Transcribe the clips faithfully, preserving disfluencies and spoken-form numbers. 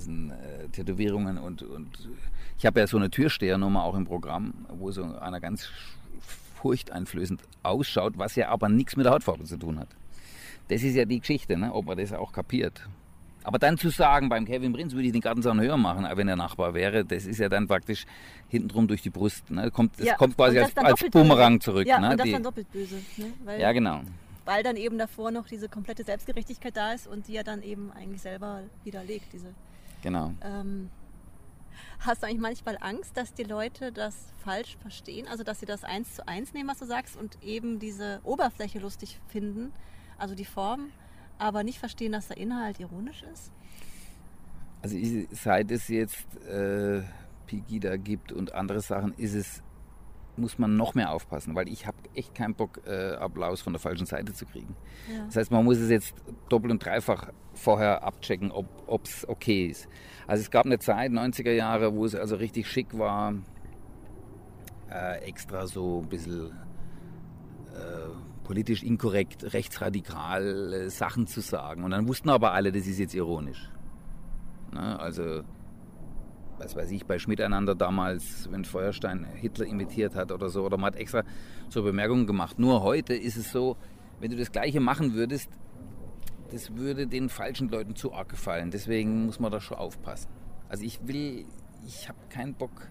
ganzen äh, Tätowierungen und, und ich habe ja so eine Türstehernummer auch im Programm, wo so einer ganz furchteinflößend ausschaut, was ja aber nichts mit der Hautfarbe zu tun hat. Das ist ja die Geschichte, ne? Ob man das auch kapiert. Aber dann zu sagen, beim Kevin Prinz würde ich den Gartenzaun höher machen, wenn er Nachbar wäre, das ist ja dann praktisch hintenrum durch die Brust. Ne? Kommt, das ja, kommt quasi als, als Bumerang zurück. Ja, ne? und das die, dann doppelt böse. Ne? Weil, ja, genau. Weil dann eben davor noch diese komplette Selbstgerechtigkeit da ist und die ja dann eben eigentlich selber widerlegt. Diese, genau. Ähm, hast du eigentlich manchmal Angst, dass die Leute das falsch verstehen? Also dass sie das eins zu eins nehmen, was du sagst, und eben diese Oberfläche lustig finden, also die Form, aber nicht verstehen, dass der Inhalt ironisch ist? Also ich, seit es jetzt äh, Pegida gibt und andere Sachen, ist es, muss man noch mehr aufpassen, weil ich habe echt keinen Bock, äh, Applaus von der falschen Seite zu kriegen. Ja. Das heißt, man muss es jetzt doppelt und dreifach vorher abchecken, ob es okay ist. Also es gab eine Zeit, neunziger Jahre, wo es also richtig schick war, äh, extra so ein bisschen äh, politisch inkorrekt, rechtsradikal äh, Sachen zu sagen. Und dann wussten aber alle, das ist jetzt ironisch. Na, also, was weiß ich, bei Schmiteinander damals, wenn Feuerstein Hitler imitiert hat oder so, oder man hat extra so Bemerkungen gemacht. Nur heute ist es so, wenn du das Gleiche machen würdest, das würde den falschen Leuten zu arg gefallen. Deswegen muss man da schon aufpassen. Also ich will, ich habe keinen Bock,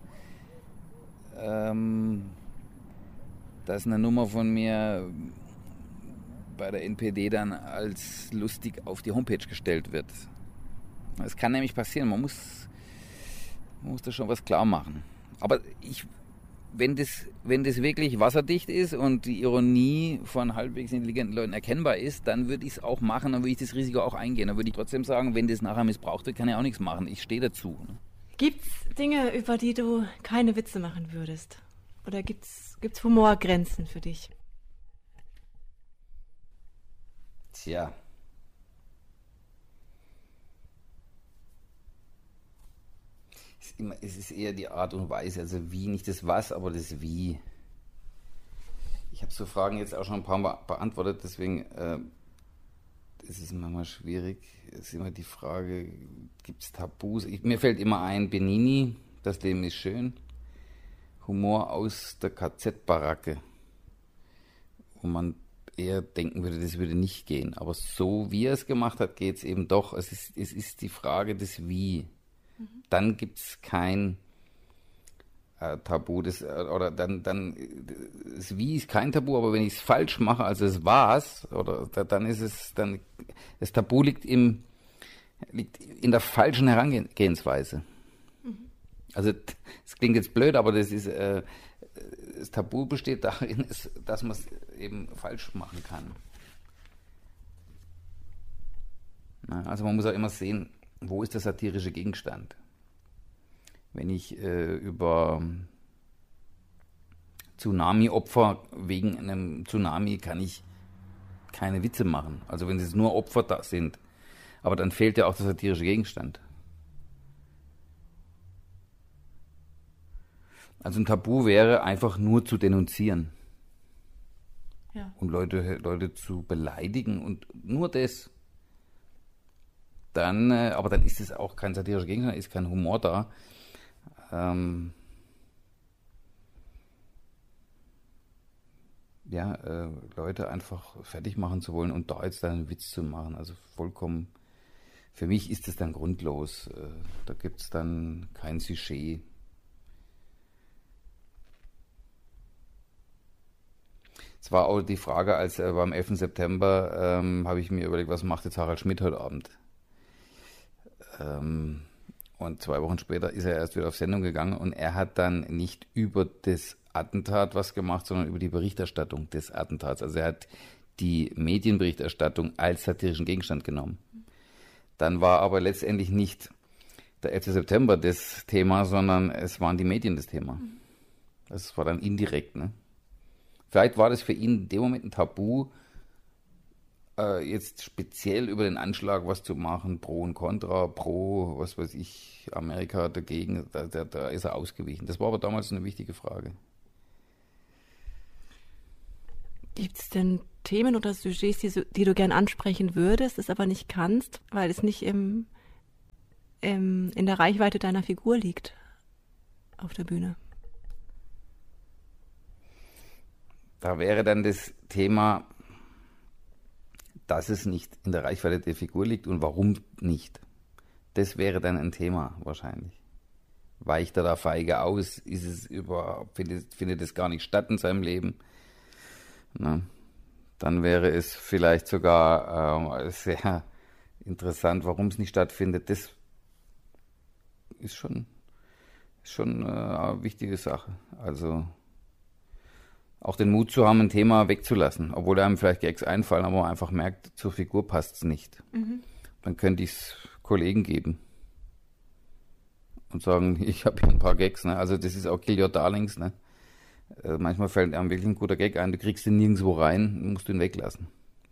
ähm, dass eine Nummer von mir bei der N P D dann als lustig auf die Homepage gestellt wird. Das kann nämlich passieren. Man muss, man muss da schon was klar machen. Aber ich, wenn das, wenn das wirklich wasserdicht ist und die Ironie von halbwegs intelligenten Leuten erkennbar ist, dann würde ich es auch machen, dann würde ich das Risiko auch eingehen. Dann würde ich trotzdem sagen, wenn das nachher missbraucht wird, kann ich auch nichts machen. Ich stehe dazu. Gibt es Dinge, über die du keine Witze machen würdest? Oder gibt es Humorgrenzen für dich? Tja. Es ist, immer, es ist eher die Art und Weise, also wie, nicht das Was, aber das Wie. Ich habe so Fragen jetzt auch schon ein paar Mal beantwortet, deswegen äh, ist es manchmal schwierig. Es ist immer die Frage, gibt es Tabus? Ich, mir fällt immer ein, Benini, das Leben ist schön. Humor aus der K Z-Baracke, wo man eher denken würde, das würde nicht gehen. Aber so wie er es gemacht hat, geht es eben doch. Es ist, es ist die Frage des Wie. Mhm. Dann gibt es kein äh, Tabu. Das, oder dann, dann, das Wie ist kein Tabu, aber wenn ich es falsch mache, also es war's, oder dann ist es, dann, das Tabu liegt, im, liegt in der falschen Herangehensweise. Mhm. Also, es klingt jetzt blöd, aber das ist, äh, das Tabu besteht darin, dass man es eben falsch machen kann. Na, also man muss auch immer sehen, wo ist der satirische Gegenstand? Wenn ich äh, über Tsunami-Opfer, wegen einem Tsunami kann ich keine Witze machen. Also wenn es nur Opfer da sind. Aber dann fehlt ja auch der satirische Gegenstand. Also ein Tabu wäre einfach nur zu denunzieren. Ja. Und Leute, Leute zu beleidigen und nur das. Dann, äh, aber dann ist es auch kein satirischer Gegenstand, ist kein Humor da. Ähm, ja, äh, Leute einfach fertig machen zu wollen und da jetzt dann einen Witz zu machen. Also vollkommen, für mich ist es dann grundlos. Äh, da gibt es dann kein Sujet. Es war auch die Frage, als äh, beim elften September ähm, habe ich mir überlegt, was macht jetzt Harald Schmidt heute Abend? Ähm, und zwei Wochen später ist er erst wieder auf Sendung gegangen und er hat dann nicht über das Attentat was gemacht, sondern über die Berichterstattung des Attentats. Also er hat die Medienberichterstattung als satirischen Gegenstand genommen. Dann war aber letztendlich nicht der elfte September das Thema, sondern es waren die Medien das Thema. Das war dann indirekt, ne? Vielleicht war das für ihn in dem Moment ein Tabu, äh, jetzt speziell über den Anschlag was zu machen, pro und contra, pro, was weiß ich, Amerika dagegen, da, da, da ist er ausgewichen. Das war aber damals eine wichtige Frage. Gibt es denn Themen oder Sujets, die, die du gern ansprechen würdest, es aber nicht kannst, weil es nicht im, ähm, in der Reichweite deiner Figur liegt auf der Bühne? Da wäre dann das Thema, dass es nicht in der Reichweite der Figur liegt und warum nicht. Das wäre dann ein Thema wahrscheinlich. Weicht er da feige aus? Ist es überhaupt, findet, findet es gar nicht statt in seinem Leben? Na, dann wäre es vielleicht sogar äh, sehr interessant, warum es nicht stattfindet. Das ist schon, ist schon äh, eine wichtige Sache. Also auch den Mut zu haben, ein Thema wegzulassen, obwohl einem vielleicht Gags einfallen, aber man einfach merkt, zur Figur passt es nicht. Mhm. Dann könnte ich es Kollegen geben und sagen, ich habe hier ein paar Gags. Ne? Also das ist auch Kill Your Darlings. Ne? Äh, manchmal fällt einem wirklich ein guter Gag ein, du kriegst ihn nirgendwo rein, musst ihn weglassen.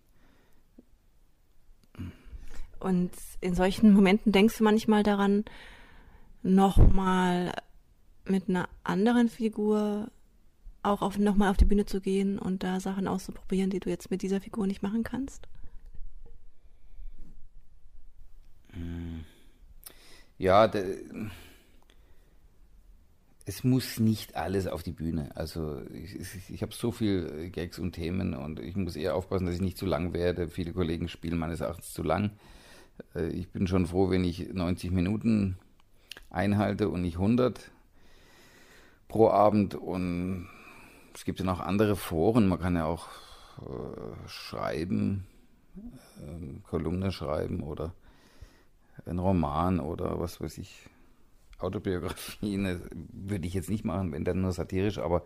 Und in solchen Momenten denkst du manchmal daran, nochmal mit einer anderen Figur auch auf, nochmal auf die Bühne zu gehen und da Sachen auszuprobieren, die du jetzt mit dieser Figur nicht machen kannst? Ja, de, es muss nicht alles auf die Bühne. Also ich, ich, ich habe so viel Gags und Themen und ich muss eher aufpassen, dass ich nicht zu lang werde. Viele Kollegen spielen meines Erachtens zu lang. Ich bin schon froh, wenn ich neunzig Minuten einhalte und nicht hundert pro Abend. Und es gibt ja noch andere Foren. Man kann ja auch äh, schreiben, äh, Kolumne schreiben oder ein Roman oder was weiß ich, Autobiografie, ne, würde ich jetzt nicht machen, wenn dann nur satirisch, aber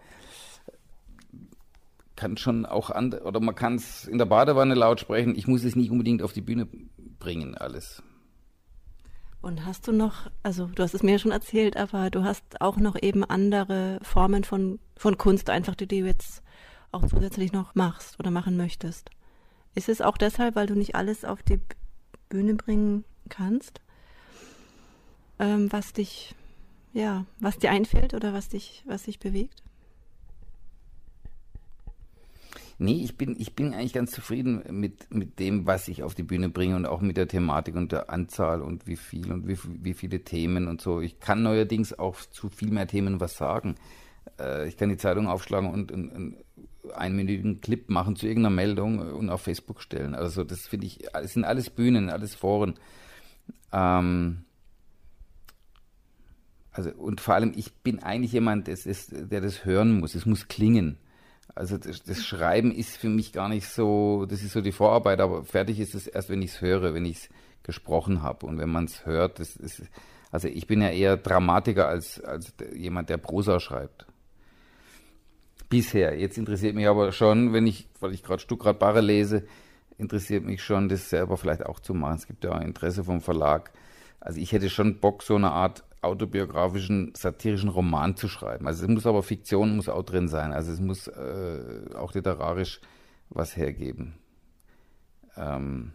kann schon auch andere, oder man kann es in der Badewanne laut sprechen, ich muss es nicht unbedingt auf die Bühne bringen, alles. Und hast du noch, also du hast es mir schon erzählt, aber du hast auch noch eben andere Formen von, von Kunst einfach, die du jetzt auch zusätzlich noch machst oder machen möchtest. Ist es auch deshalb, weil du nicht alles auf die Bühne bringen kannst, ähm, was dich, ja, was dir einfällt oder was dich, was dich bewegt? Nee, ich bin, ich bin eigentlich ganz zufrieden mit, mit dem, was ich auf die Bühne bringe und auch mit der Thematik und der Anzahl und wie viel und wie, wie viele Themen und so. Ich kann neuerdings auch zu viel mehr Themen was sagen. Äh, ich kann die Zeitung aufschlagen und einen einminütigen Clip machen zu irgendeiner Meldung und auf Facebook stellen. Also das finde ich, es sind alles Bühnen, alles Foren. Ähm, also und vor allem, ich bin eigentlich jemand, das ist, der das hören muss. Es muss klingen. Also das, das Schreiben ist für mich gar nicht so, das ist so die Vorarbeit, aber fertig ist es erst, wenn ich es höre, wenn ich es gesprochen habe und wenn man es hört. Das ist, also ich bin ja eher Dramatiker als, als jemand, der Prosa schreibt. Bisher. Jetzt interessiert mich aber schon, wenn ich, weil ich gerade Stuckrad Barre lese, interessiert mich schon, das selber vielleicht auch zu machen. Es gibt ja auch Interesse vom Verlag. Also ich hätte schon Bock, so eine Art autobiografischen, satirischen Roman zu schreiben. Also es muss aber Fiktion, muss auch drin sein. Also es muss äh, auch literarisch was hergeben. Ähm,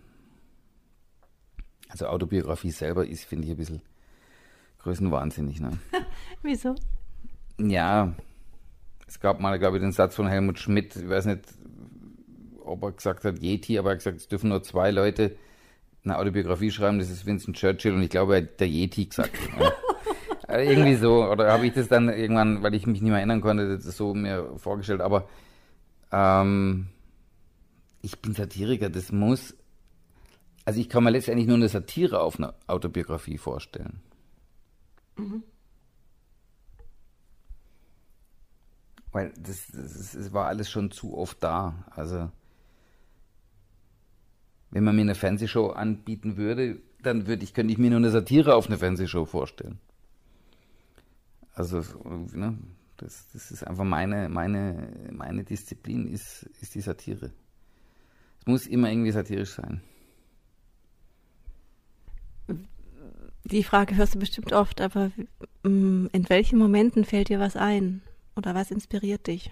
also Autobiografie selber ist, finde ich, ein bisschen größenwahnsinnig. Ne? Wieso? Ja, es gab mal, glaube ich, den Satz von Helmut Schmidt, ich weiß nicht, ob er gesagt hat Yeti, aber er hat gesagt, es dürfen nur zwei Leute eine Autobiografie schreiben, das ist Winston Churchill und ich glaube, er hat der Yeti gesagt. Ja. Also irgendwie so, oder habe ich das dann irgendwann, weil ich mich nicht mehr erinnern konnte, das so mir vorgestellt, aber ähm, ich bin Satiriker, das muss, also ich kann mir letztendlich nur eine Satire auf eine Autobiografie vorstellen. Mhm. Weil das, das, das war alles schon zu oft da. Also, wenn man mir eine Fernsehshow anbieten würde, dann würde ich, könnte ich mir nur eine Satire auf eine Fernsehshow vorstellen. Also, ne, das, das ist einfach meine, meine, meine Disziplin, ist, ist die Satire. Es muss immer irgendwie satirisch sein. Die Frage hörst du bestimmt oft, aber in welchen Momenten fällt dir was ein? Oder was inspiriert dich?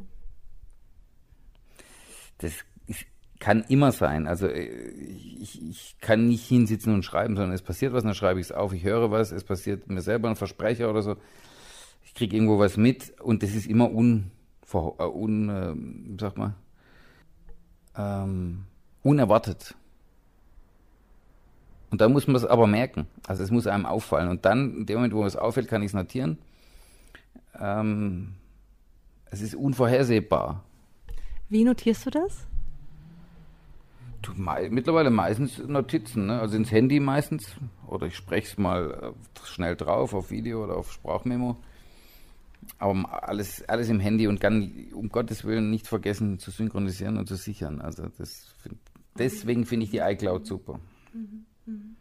Das ist, kann immer sein. Also ich, ich kann nicht hinsitzen und schreiben, sondern es passiert was, dann schreibe ich es auf, ich höre was, es passiert mir selber ein Versprecher oder so. Ich kriege irgendwo was mit und das ist immer un, un äh, wie sagt man, ähm, unerwartet. Und da muss man es aber merken. Also es muss einem auffallen. Und dann, in dem Moment, wo mir es auffällt, kann ich es notieren. Ähm, es ist unvorhersehbar. Wie notierst du das? Du, mei- mittlerweile meistens Notizen, ne? Also ins Handy meistens. Oder ich spreche es mal äh, schnell drauf auf Video oder auf Sprachmemo. Aber alles, alles im Handy und kann um Gottes Willen nicht vergessen zu synchronisieren und zu sichern. Also das find, deswegen finde ich die iCloud super. Mhm. Mhm.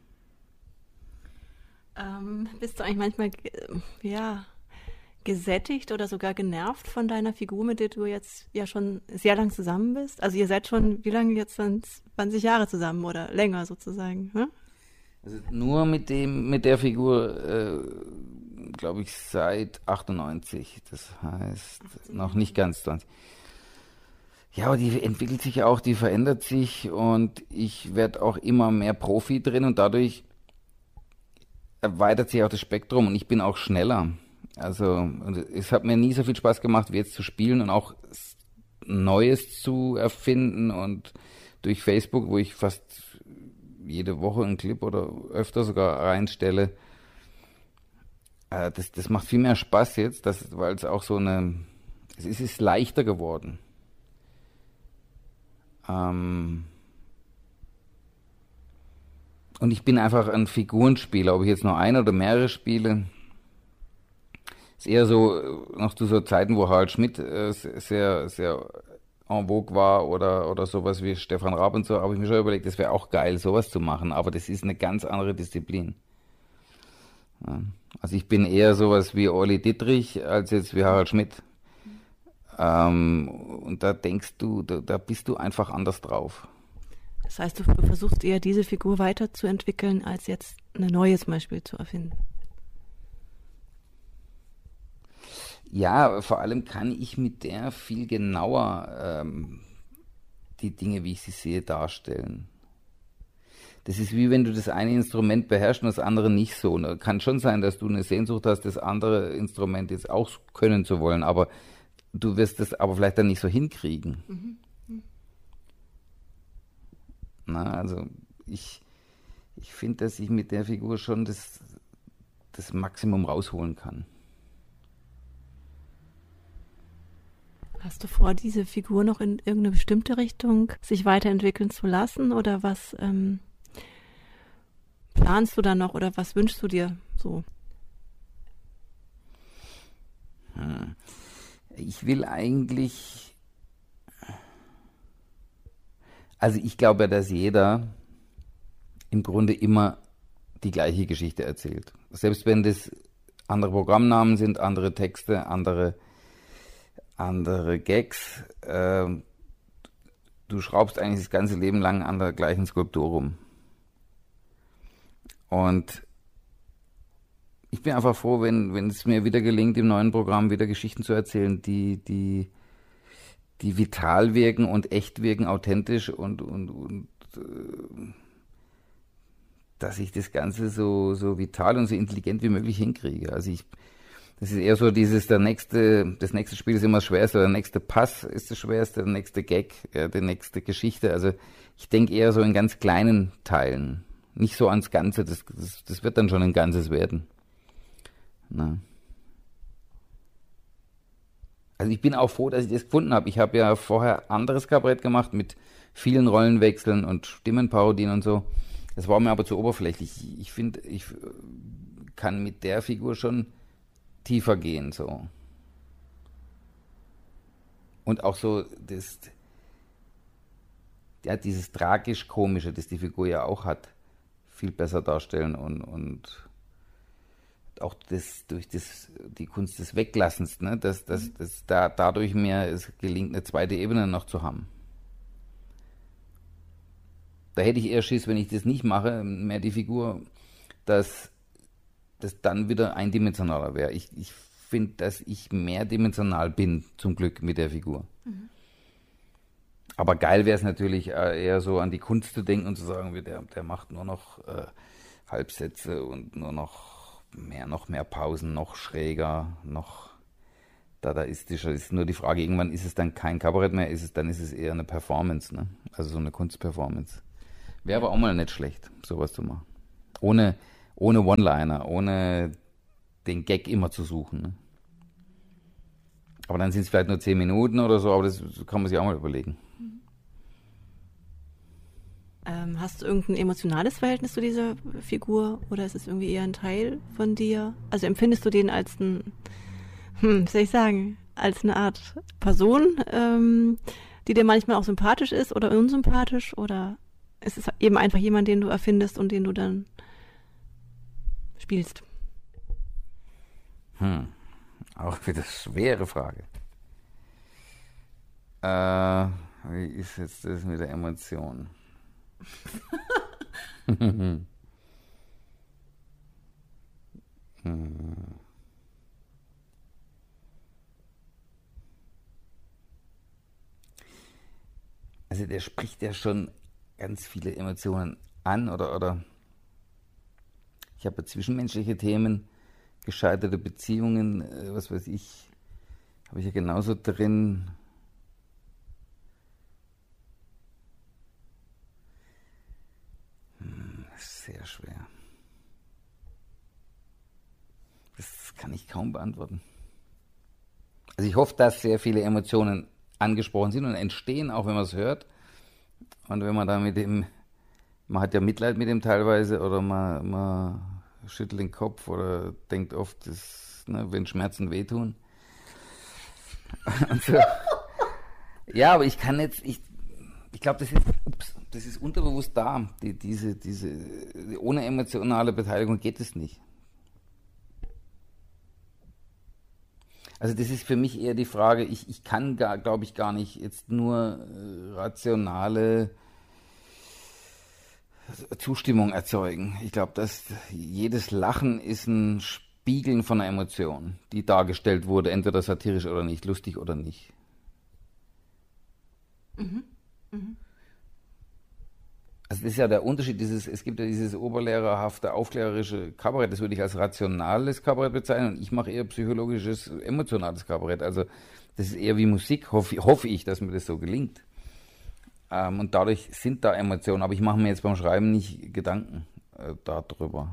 Ähm, bist du eigentlich manchmal ge- ja, gesättigt oder sogar genervt von deiner Figur, mit der du jetzt ja schon sehr lang zusammen bist? Also ihr seid schon, wie lange jetzt, dann zwanzig Jahre zusammen oder länger sozusagen, hm? Also nur mit dem, mit der Figur, äh, glaube ich, seit achtundneunzig. Das heißt, noch nicht ganz zwanzig. Ja, aber die entwickelt sich ja auch, die verändert sich und ich werde auch immer mehr Profi drin und dadurch erweitert sich auch das Spektrum und ich bin auch schneller. Also und es hat mir nie so viel Spaß gemacht, wie jetzt zu spielen und auch Neues zu erfinden und durch Facebook, wo ich fast jede Woche einen Clip oder öfter sogar reinstelle, äh, das, das macht viel mehr Spaß jetzt, das, weil es auch so eine, es ist, es ist leichter geworden. Ähm, und ich bin einfach ein Figurenspieler, ob ich jetzt nur eine oder mehrere spiele. Ist eher so, äh, noch zu so Zeiten, wo Harald Schmidt äh, sehr, sehr en vogue war oder, oder sowas wie Stefan Raab und so, habe ich mir schon überlegt, das wäre auch geil, sowas zu machen, aber das ist eine ganz andere Disziplin. Ja. Also ich bin eher sowas wie Olli Dittrich als jetzt wie Harald Schmidt. Ähm, und da denkst du, da, da bist du einfach anders drauf. Das heißt, du, du versuchst eher diese Figur weiterzuentwickeln, als jetzt eine neue zum Beispiel zu erfinden. Ja, vor allem kann ich mit der viel genauer ähm, die Dinge, wie ich sie sehe, darstellen. Das ist wie wenn du das eine Instrument beherrschst und das andere nicht so. Ne? Kann schon sein, dass du eine Sehnsucht hast, das andere Instrument jetzt auch können zu wollen, aber du wirst das aber vielleicht dann nicht so hinkriegen. Mhm. Mhm. Na, also ich, ich finde, dass ich mit der Figur schon das, das Maximum rausholen kann. Hast du vor, diese Figur noch in irgendeine bestimmte Richtung sich weiterentwickeln zu lassen oder was ähm, planst du da noch oder was wünschst du dir so? Hm. Ich will eigentlich, also ich glaube ja, dass jeder im Grunde immer die gleiche Geschichte erzählt. Selbst wenn das andere Programmnamen sind, andere Texte, andere andere Gags. Äh, du schraubst eigentlich das ganze Leben lang an der gleichen Skulptur rum. Und ich bin einfach froh, wenn, wenn es mir wieder gelingt, im neuen Programm wieder Geschichten zu erzählen, die, die, die vital wirken und echt wirken, authentisch und, und, und äh, dass ich das Ganze so, so vital und so intelligent wie möglich hinkriege. Also ich Das ist eher so dieses, der nächste, das nächste Spiel ist immer das Schwerste, der nächste Pass ist das Schwerste, der nächste Gag, ja, die nächste Geschichte. Also ich denke eher so in ganz kleinen Teilen, nicht so ans Ganze, das, das, das wird dann schon ein Ganzes werden. Na. Also ich bin auch froh, dass ich das gefunden habe. Ich habe ja vorher anderes Kabarett gemacht mit vielen Rollenwechseln und Stimmenparodien und so. Das war mir aber zu oberflächlich. Ich finde, ich kann mit der Figur schon tiefer gehen, so. Und auch so das, ja, dieses tragisch-komische, das die Figur ja auch hat, viel besser darstellen und, und auch das, durch das, die Kunst des Weglassens, ne, dass, dass, dass da, dadurch mir es gelingt, eine zweite Ebene noch zu haben. Da hätte ich eher Schiss, wenn ich das nicht mache, mehr die Figur, dass das dann wieder eindimensionaler wäre. Ich, ich finde, dass ich mehrdimensional bin, zum Glück, mit der Figur. Mhm. Aber geil wäre es natürlich eher so an die Kunst zu denken und zu sagen, der, der macht nur noch äh, Halbsätze und nur noch mehr, noch mehr Pausen, noch schräger, noch dadaistischer. Ist nur die Frage, irgendwann ist es dann kein Kabarett mehr, ist es, dann ist es eher eine Performance, ne? Also so eine Kunstperformance. Wäre aber auch mal nicht schlecht, sowas zu machen. Ohne, ohne One-Liner, ohne den Gag immer zu suchen. Ne? Aber dann sind es vielleicht nur zehn Minuten oder so, aber das kann man sich auch mal überlegen. Ähm, hast du irgendein emotionales Verhältnis zu dieser Figur oder ist es irgendwie eher ein Teil von dir? Also empfindest du den als ein, hm, wie soll ich sagen, als eine Art Person, ähm, die dir manchmal auch sympathisch ist oder unsympathisch oder ist es eben einfach jemand, den du erfindest und den du dann spielst? Hm. Auch wieder schwere Frage. Äh, wie ist jetzt das mit der Emotion? hm. Also der spricht ja schon ganz viele Emotionen an oder, oder ich habe zwischenmenschliche Themen, gescheiterte Beziehungen, was weiß ich, habe ich ja genauso drin. Hm, sehr schwer. Das kann ich kaum beantworten. Also ich hoffe, dass sehr viele Emotionen angesprochen sind und entstehen, auch wenn man es hört. Und wenn man da mit dem, man hat ja Mitleid mit dem teilweise oder man, man schüttelt den Kopf oder denkt oft, dass, ne, wenn Schmerzen wehtun. So. Ja, aber ich kann jetzt, ich, ich glaube, das ist, ups, das ist unterbewusst da. Die, diese, diese, ohne emotionale Beteiligung geht es nicht. Also das ist für mich eher die Frage, ich, ich kann, glaube ich, gar nicht jetzt nur äh, rationale Zustimmung erzeugen. Ich glaube, dass jedes Lachen ist ein Spiegeln von einer Emotion, die dargestellt wurde, entweder satirisch oder nicht, lustig oder nicht. Mhm. Mhm. Also das ist ja der Unterschied, dieses, es gibt ja dieses oberlehrerhafte, aufklärerische Kabarett, das würde ich als rationales Kabarett bezeichnen und ich mache eher psychologisches, emotionales Kabarett. Also das ist eher wie Musik, hoffe, hoffe ich, dass mir das so gelingt. Ähm, und dadurch sind da Emotionen, aber ich mache mir jetzt beim Schreiben nicht Gedanken äh, darüber.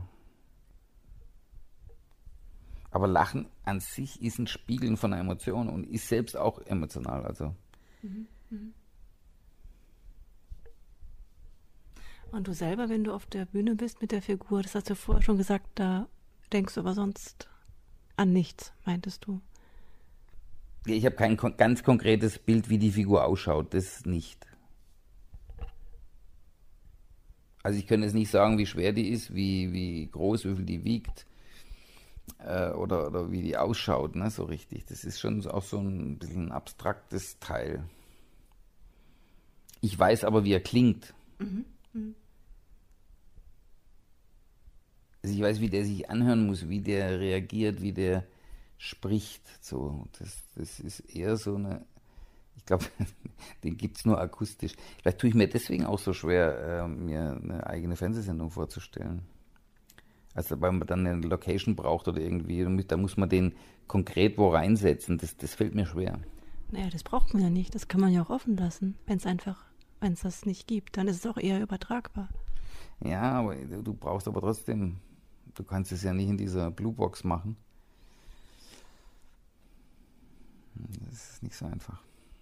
Aber Lachen an sich ist ein Spiegeln von einer Emotion und ist selbst auch emotional. Also. Mhm. Mhm. Und du selber, wenn du auf der Bühne bist mit der Figur, das hast du vorher schon gesagt, da denkst du aber sonst an nichts, meintest du? Ich habe kein kon- ganz konkretes Bild, wie die Figur ausschaut, das nicht. Also ich könnte jetzt nicht sagen, wie schwer die ist, wie, wie groß, wie viel die wiegt äh, oder, oder wie die ausschaut, ne, so richtig. Das ist schon auch so ein bisschen ein abstraktes Teil. Ich weiß aber, wie er klingt. Mhm. Also ich weiß, wie der sich anhören muss, wie der reagiert, wie der spricht. So, das, das ist eher so eine, ich glaube, den gibt es nur akustisch. Vielleicht tue ich mir deswegen auch so schwer, äh, mir eine eigene Fernsehsendung vorzustellen. Also weil man dann eine Location braucht oder irgendwie, da muss man den konkret wo reinsetzen. Das, das fällt mir schwer. Naja, das braucht man ja nicht. Das kann man ja auch offen lassen, wenn es einfach, wenn es das nicht gibt. Dann ist es auch eher übertragbar. Ja, aber du brauchst aber trotzdem, du kannst es ja nicht in dieser Bluebox machen. Das ist nicht so einfach.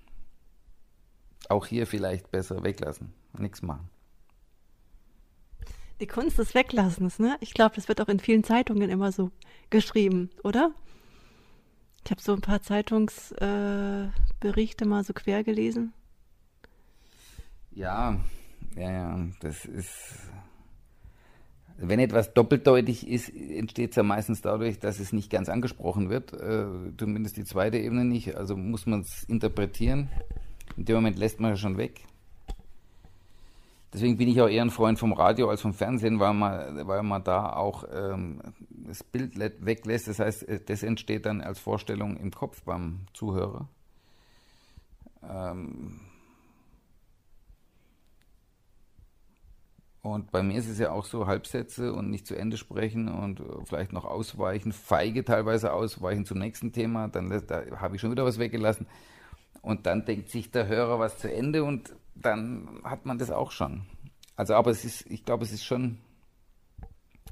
Auch hier vielleicht besser weglassen, nichts machen. Die Kunst des Weglassens, ne? Ich glaube, das wird auch in vielen Zeitungen immer so geschrieben, oder? Ich habe so ein paar Zeitungsberichte äh, mal so quer gelesen. Ja, ja, ja, das ist... Wenn etwas doppeldeutig ist, entsteht es ja meistens dadurch, dass es nicht ganz angesprochen wird, äh, zumindest die zweite Ebene nicht, also muss man es interpretieren. In dem Moment lässt man es schon weg. Deswegen bin ich auch eher ein Freund vom Radio als vom Fernsehen, weil man, weil man da auch ähm, das Bild weglässt. Das heißt, das entsteht dann als Vorstellung im Kopf beim Zuhörer. Ähm, Und bei mir ist es ja auch so, Halbsätze und nicht zu Ende sprechen und vielleicht noch ausweichen, feige teilweise ausweichen zum nächsten Thema, dann da habe ich schon wieder was weggelassen. Und dann denkt sich der Hörer was zu Ende und dann hat man das auch schon. Also aber es ist, ich glaube, es ist schon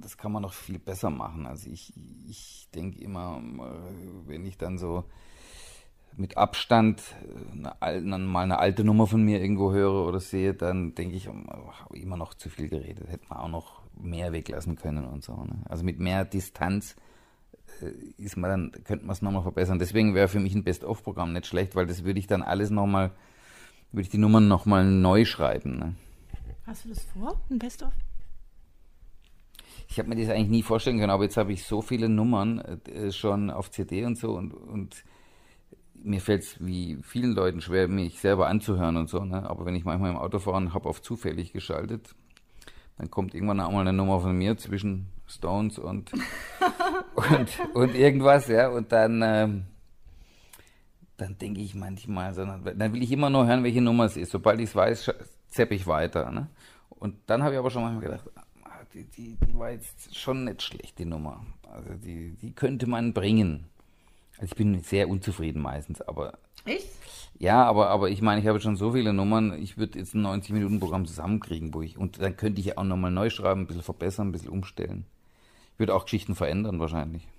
das kann man noch viel besser machen. Also ich, ich denke immer, wenn ich dann so mit Abstand eine, eine, mal eine alte Nummer von mir irgendwo höre oder sehe, dann denke ich, oh, habe immer noch zu viel geredet. Hätte man auch noch mehr weglassen können und so. Ne? Also mit mehr Distanz äh, ist man dann, könnte man es nochmal verbessern. Deswegen wäre für mich ein Best-of-Programm nicht schlecht, weil das würde ich dann alles nochmal, würde ich die Nummern nochmal neu schreiben. Ne? Hast du das vor, ein Best-of? Ich habe mir das eigentlich nie vorstellen können, aber jetzt habe ich so viele Nummern äh, schon auf C D und so und, und mir fällt es wie vielen Leuten schwer, mich selber anzuhören und so, ne? Aber wenn ich manchmal im Auto fahre und habe auf zufällig geschaltet, dann kommt irgendwann auch mal eine Nummer von mir zwischen Stones und, und, und irgendwas, ja, und dann, ähm, dann denke ich manchmal, sondern, dann will ich immer nur hören, welche Nummer es ist. Sobald ich es weiß, zeppe ich weiter, ne? Und dann habe ich aber schon manchmal gedacht, ah, die, die, die war jetzt schon nicht schlecht, die Nummer. Also die, die könnte man bringen. Also ich bin sehr unzufrieden meistens, aber... Echt? Ja, aber, aber ich meine, ich habe schon so viele Nummern, ich würde jetzt ein neunzig-Minuten-Programm zusammenkriegen, wo ich... Und dann könnte ich auch nochmal neu schreiben, ein bisschen verbessern, ein bisschen umstellen. Ich würde auch Geschichten verändern wahrscheinlich.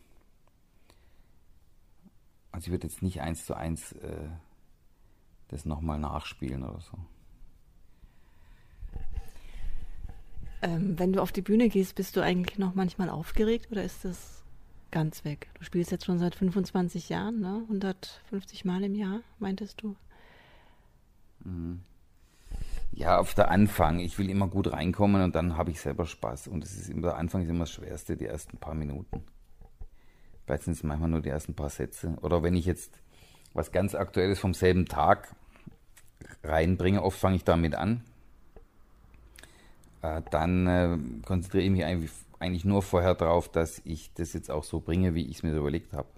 Also ich würde jetzt nicht eins zu eins äh, das nochmal nachspielen oder so. Ähm, wenn du auf die Bühne gehst, bist du eigentlich noch manchmal aufgeregt oder ist das... ganz weg? Du spielst jetzt schon seit fünfundzwanzig Jahren, ne? hundertfünfzig Mal im Jahr, meintest du? Ja, auf der Anfang. Ich will immer gut reinkommen und dann habe ich selber Spaß. Und es ist immer, der Anfang ist immer das Schwerste, die ersten paar Minuten. Vielleicht sind es manchmal nur die ersten paar Sätze. Oder wenn ich jetzt was ganz Aktuelles vom selben Tag reinbringe, oft fange ich damit an, äh, dann äh, konzentriere ich mich eigentlich eigentlich nur vorher drauf, dass ich das jetzt auch so bringe, wie ich es mir so überlegt habe.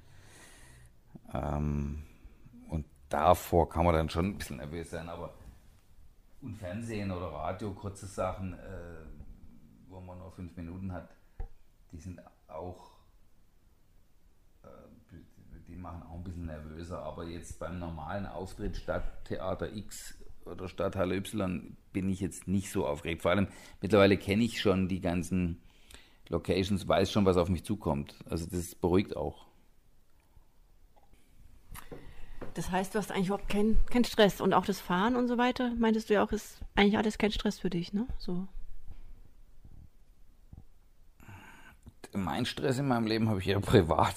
Ähm, und davor kann man dann schon ein bisschen nervös sein, aber und Fernsehen oder Radio, kurze Sachen, äh, wo man nur fünf Minuten hat, die sind auch, äh, die machen auch ein bisschen nervöser, aber jetzt beim normalen Auftritt Stadttheater X oder Stadthalle Y bin ich jetzt nicht so aufgeregt. Vor allem mittlerweile kenne ich schon die ganzen Locations, weiß schon, was auf mich zukommt. Also das beruhigt auch. Das heißt, du hast eigentlich überhaupt keinen kein Stress und auch das Fahren und so weiter, meintest du ja auch, ist eigentlich alles kein Stress für dich, ne? So. Mein Stress in meinem Leben habe ich eher privat.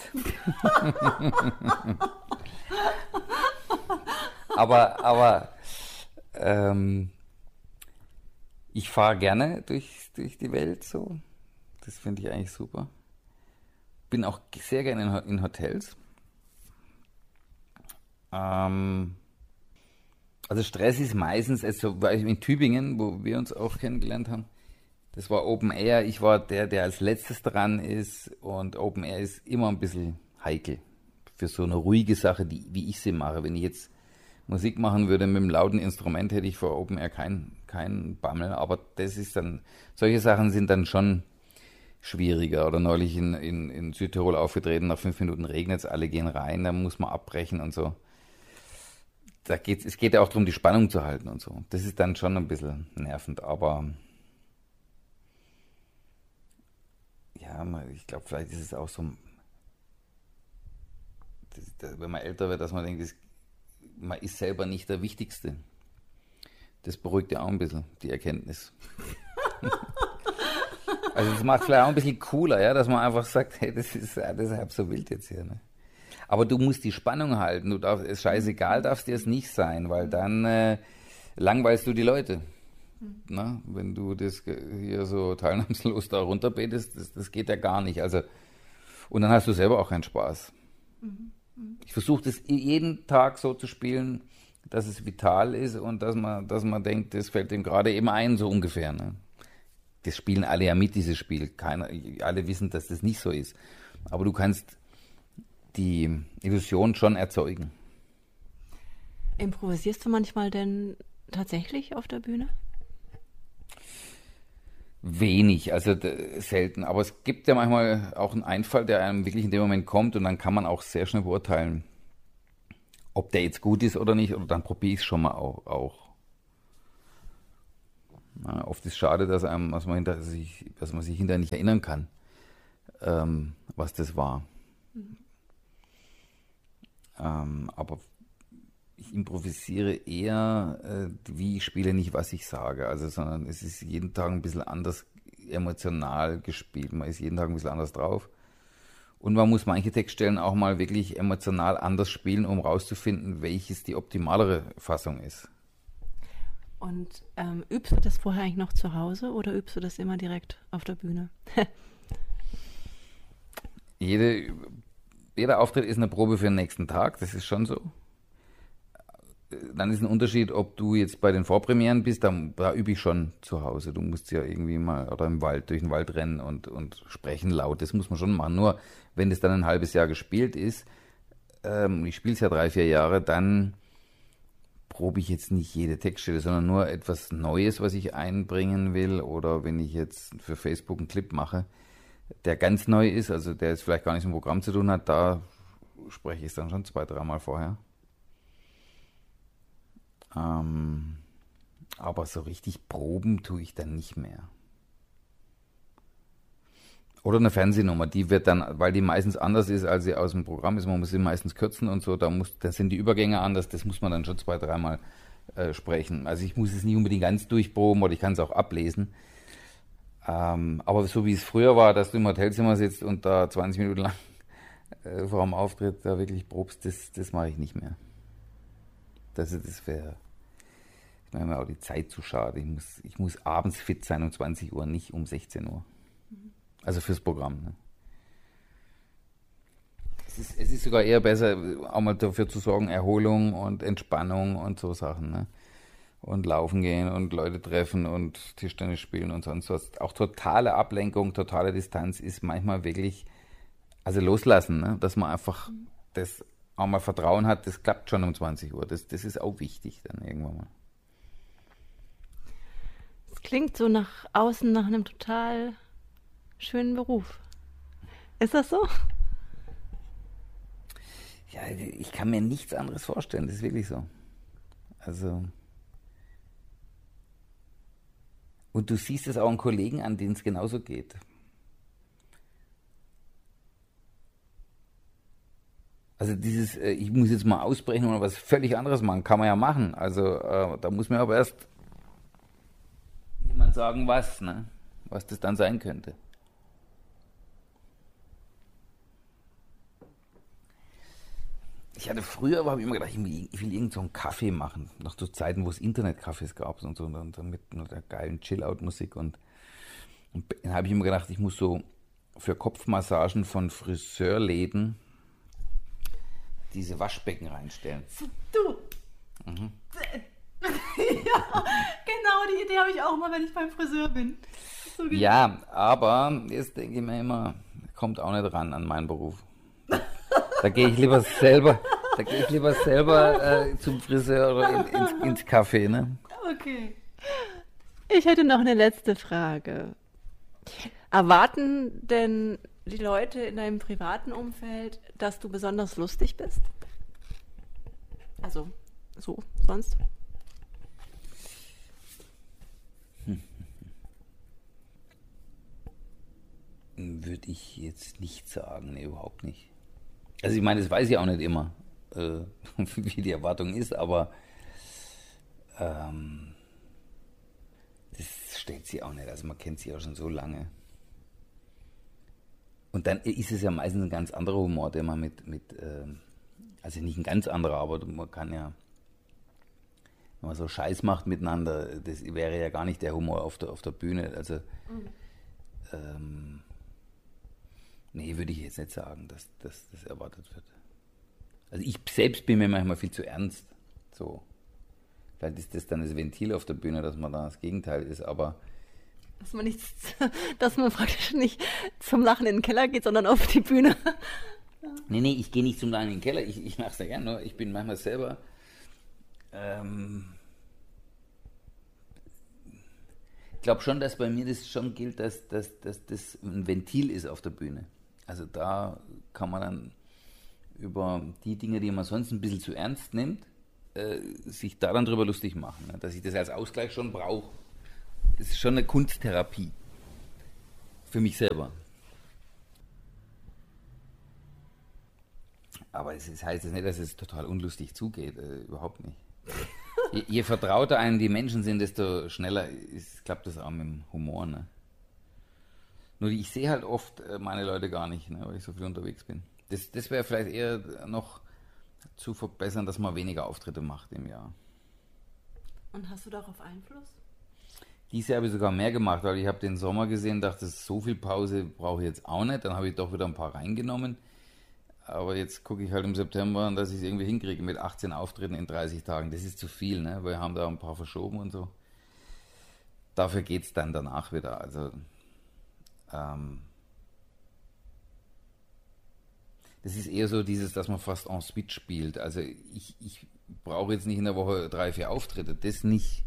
aber aber ähm, ich fahre gerne durch, durch die Welt so. Das finde ich eigentlich super. Bin auch sehr gerne in, in Hotels. Ähm, also Stress ist meistens, also in Tübingen, wo wir uns auch kennengelernt haben, das war Open Air. Ich war der, der als letztes dran ist und Open Air ist immer ein bisschen heikel für so eine ruhige Sache, die, wie ich sie mache. Wenn ich jetzt Musik machen würde mit einem lauten Instrument, hätte ich vor Open Air keinen kein Bammel, aber das ist dann, solche Sachen sind dann schon schwieriger. Oder neulich in, in, in Südtirol aufgetreten, nach fünf Minuten regnet es, alle gehen rein, dann muss man abbrechen und so. Da geht's, es geht ja auch darum, die Spannung zu halten und so. Das ist dann schon ein bisschen nervend, aber ja, ich glaube, vielleicht ist es auch so, das, wenn man älter wird, dass man denkt, das, man ist selber nicht der Wichtigste. Das beruhigt ja auch ein bisschen, die Erkenntnis. Also das macht vielleicht auch ein bisschen cooler, ja, dass man einfach sagt, hey, das ist ja, deshalb so wild jetzt hier. Ne? Aber du musst die Spannung halten. Du darfst, ist scheißegal, darfst dir es nicht sein, weil dann äh, langweilst du die Leute. Mhm. Na, wenn du das hier so teilnahmslos da runterbetest, das, das geht ja gar nicht. Also, und dann hast du selber auch keinen Spaß. Mhm. Mhm. Ich versuche das jeden Tag so zu spielen, dass es vital ist und dass man, dass man denkt, das fällt dem gerade eben ein, so ungefähr. Ne? Das spielen alle ja mit, dieses Spiel. Keiner, alle wissen, dass das nicht so ist. Aber du kannst die Illusion schon erzeugen. Improvisierst du manchmal denn tatsächlich auf der Bühne? Wenig, also d- selten. Aber es gibt ja manchmal auch einen Einfall, der einem wirklich in dem Moment kommt und dann kann man auch sehr schnell beurteilen, ob der jetzt gut ist oder nicht. Oder dann probiere ich es schon mal auch. auch. Na, oft ist es schade, dass, einem, dass, man hinter sich, dass man sich hinterher nicht erinnern kann, ähm, was das war. Mhm. Ähm, aber ich improvisiere eher, äh, wie ich spiele, nicht was ich sage. Also, sondern es ist jeden Tag ein bisschen anders emotional gespielt. Man ist jeden Tag ein bisschen anders drauf. Und man muss manche Textstellen auch mal wirklich emotional anders spielen, um rauszufinden, welches die optimalere Fassung ist. Und ähm, übst du das vorher eigentlich noch zu Hause oder übst du das immer direkt auf der Bühne? Jede, jeder Auftritt ist eine Probe für den nächsten Tag, das ist schon so. Dann ist ein Unterschied, ob du jetzt bei den Vorpremieren bist, da, da übe ich schon zu Hause. Du musst ja irgendwie mal oder im Wald, durch den Wald rennen und, und sprechen laut, das muss man schon machen. Nur wenn das dann ein halbes Jahr gespielt ist, ähm, ich spiele es ja drei, vier Jahre, dann probe ich jetzt nicht jede Textstelle, sondern nur etwas Neues, was ich einbringen will. Oder wenn ich jetzt für Facebook einen Clip mache, der ganz neu ist, also der jetzt vielleicht gar nichts mit dem Programm zu tun hat, da spreche ich es dann schon zwei, dreimal vorher. Ähm, aber so richtig proben tue ich dann nicht mehr. Oder eine Fernsehnummer, die wird dann, weil die meistens anders ist, als sie aus dem Programm ist, man muss sie meistens kürzen und so, da, muss, da sind die Übergänge anders, das muss man dann schon zwei, dreimal äh, sprechen. Also ich muss es nicht unbedingt ganz durchproben oder ich kann es auch ablesen. Ähm, aber so wie es früher war, dass du im Hotelzimmer sitzt und da zwanzig Minuten lang äh, vor dem Auftritt da wirklich probst, das, das mache ich nicht mehr. Das, das wäre mir auch die Zeit zu schade. Ich muss, ich muss abends fit sein um zwanzig Uhr, nicht um sechzehn Uhr. Also fürs Programm. Ne? Es ist, es ist sogar eher besser, auch mal dafür zu sorgen, Erholung und Entspannung und so Sachen. Ne? Und laufen gehen und Leute treffen und Tischtennis spielen und sonst was. Auch totale Ablenkung, totale Distanz ist manchmal wirklich, also loslassen, ne? Dass man einfach das auch mal Vertrauen hat, das klappt schon um zwanzig Uhr. Das, das ist auch wichtig dann irgendwann mal. Es klingt so nach außen nach einem total schönen Beruf. Ist das so? Ja, ich kann mir nichts anderes vorstellen, das ist wirklich so. Also. Und du siehst es auch an Kollegen, an denen es genauso geht. Also dieses, äh, ich muss jetzt mal ausbrechen oder was völlig anderes machen, kann man ja machen. Also äh, da muss mir aber erst jemand sagen, was, ne? Was das dann sein könnte. Ich hatte früher, habe ich immer gedacht, ich will, ich will irgend so einen Kaffee machen. Noch zu Zeiten, wo es Internetcafés gab und so, und dann mit einer geilen Chill-Out-Musik. Und, und dann habe ich immer gedacht, ich muss so für Kopfmassagen von Friseurläden diese Waschbecken reinstellen. Du! Mhm. Ja, genau die Idee habe ich auch mal, wenn ich beim Friseur bin. So ja, aber jetzt denke ich mir immer, kommt auch nicht ran an meinen Beruf. Da gehe ich lieber selber, da gehe ich lieber selber äh, zum Friseur oder in, ins, ins Café, ne? Okay. Ich hätte noch eine letzte Frage. Erwarten denn die Leute in deinem privaten Umfeld, dass du besonders lustig bist? Also, so, sonst? Hm. Würde ich jetzt nicht sagen, nee, überhaupt nicht. Also ich meine, das weiß ich auch nicht immer, äh, wie die Erwartung ist, aber ähm, das stellt sie auch nicht. Also man kennt sie ja schon so lange. Und dann ist es ja meistens ein ganz anderer Humor, den man mit, mit äh, also nicht ein ganz anderer, aber man kann ja, wenn man so Scheiß macht miteinander, das wäre ja gar nicht der Humor auf der, auf der Bühne. Also mhm. ähm, nee, würde ich jetzt nicht sagen, dass, dass das erwartet wird. Also ich selbst bin mir manchmal viel zu ernst. So. Vielleicht ist das dann das Ventil auf der Bühne, dass man da das Gegenteil ist, aber dass man nicht, dass man praktisch nicht zum Lachen in den Keller geht, sondern auf die Bühne. Nee, nee, ich gehe nicht zum Lachen in den Keller, ich, ich mache es ja gerne, nur ich bin manchmal selber ähm, ich glaube schon, dass bei mir das schon gilt, dass, dass, dass das ein Ventil ist auf der Bühne. Also da kann man dann über die Dinge, die man sonst ein bisschen zu ernst nimmt, äh, sich da dann drüber lustig machen. Ne? Dass ich das als Ausgleich schon brauche. es ist schon eine Kunsttherapie. Für mich selber. Aber es ist, heißt jetzt nicht, dass es total unlustig zugeht. Äh, überhaupt nicht. Je, je vertrauter einem die Menschen sind, desto schneller ist, klappt das auch mit dem Humor. Ne? Nur ich sehe halt oft äh, meine Leute gar nicht, ne, weil ich so viel unterwegs bin. Das, das wäre vielleicht eher noch zu verbessern, dass man weniger Auftritte macht im Jahr. Und hast du darauf Einfluss? Dieses Jahr habe ich sogar mehr gemacht, weil ich habe den Sommer gesehen, dachte, so viel Pause brauche ich jetzt auch nicht. Dann habe ich doch wieder ein paar reingenommen. Aber jetzt gucke ich halt im September, dass ich es irgendwie hinkriege mit achtzehn Auftritten in dreißig Tagen. Das ist zu viel, ne? Weil wir haben da ein paar verschoben und so. Dafür geht es dann danach wieder. Also ähm, das ist eher so dieses, dass man fast en suite spielt. Also ich, ich brauche jetzt nicht in der Woche drei, vier Auftritte. Das nicht.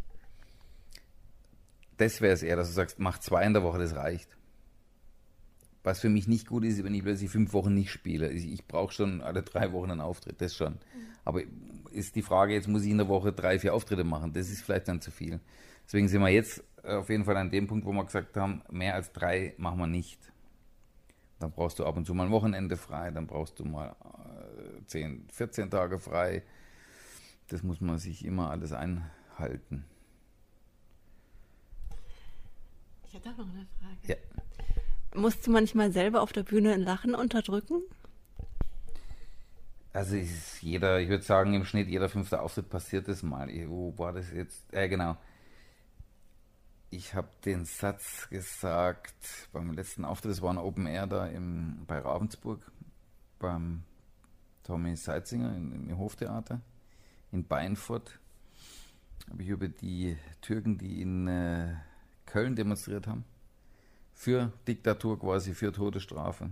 Das wäre es eher, dass du sagst, mach zwei in der Woche, das reicht. Was für mich nicht gut ist, wenn ich plötzlich fünf Wochen nicht spiele. Ich, ich brauche schon alle drei Wochen einen Auftritt, das schon. Aber ist die Frage, jetzt muss ich in der Woche drei, vier Auftritte machen. Das ist vielleicht dann zu viel. Deswegen sind wir jetzt auf jeden Fall an dem Punkt, wo wir gesagt haben, mehr als drei machen wir nicht. Dann brauchst du ab und zu mal ein Wochenende frei, dann brauchst du mal zehn, vierzehn Tage frei. Das muss man sich immer alles einhalten. Ich hätte auch noch eine Frage. Ja. Musst du manchmal selber auf der Bühne ein Lachen unterdrücken? Also ist jeder, ich würde sagen, im Schnitt jeder fünfte Auftritt passiert das mal. Wo war das jetzt? Ja, genau. Ich habe den Satz gesagt beim letzten Auftritt, das war ein Open Air da im, bei Ravensburg, beim Tommy Seitzinger im, im Hoftheater in Beinfurt. Habe ich über die Türken, die in äh, Köln demonstriert haben, für Diktatur quasi, für Todesstrafe.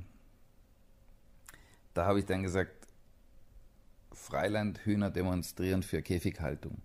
Da habe ich dann gesagt, Freilandhühner demonstrieren für Käfighaltung.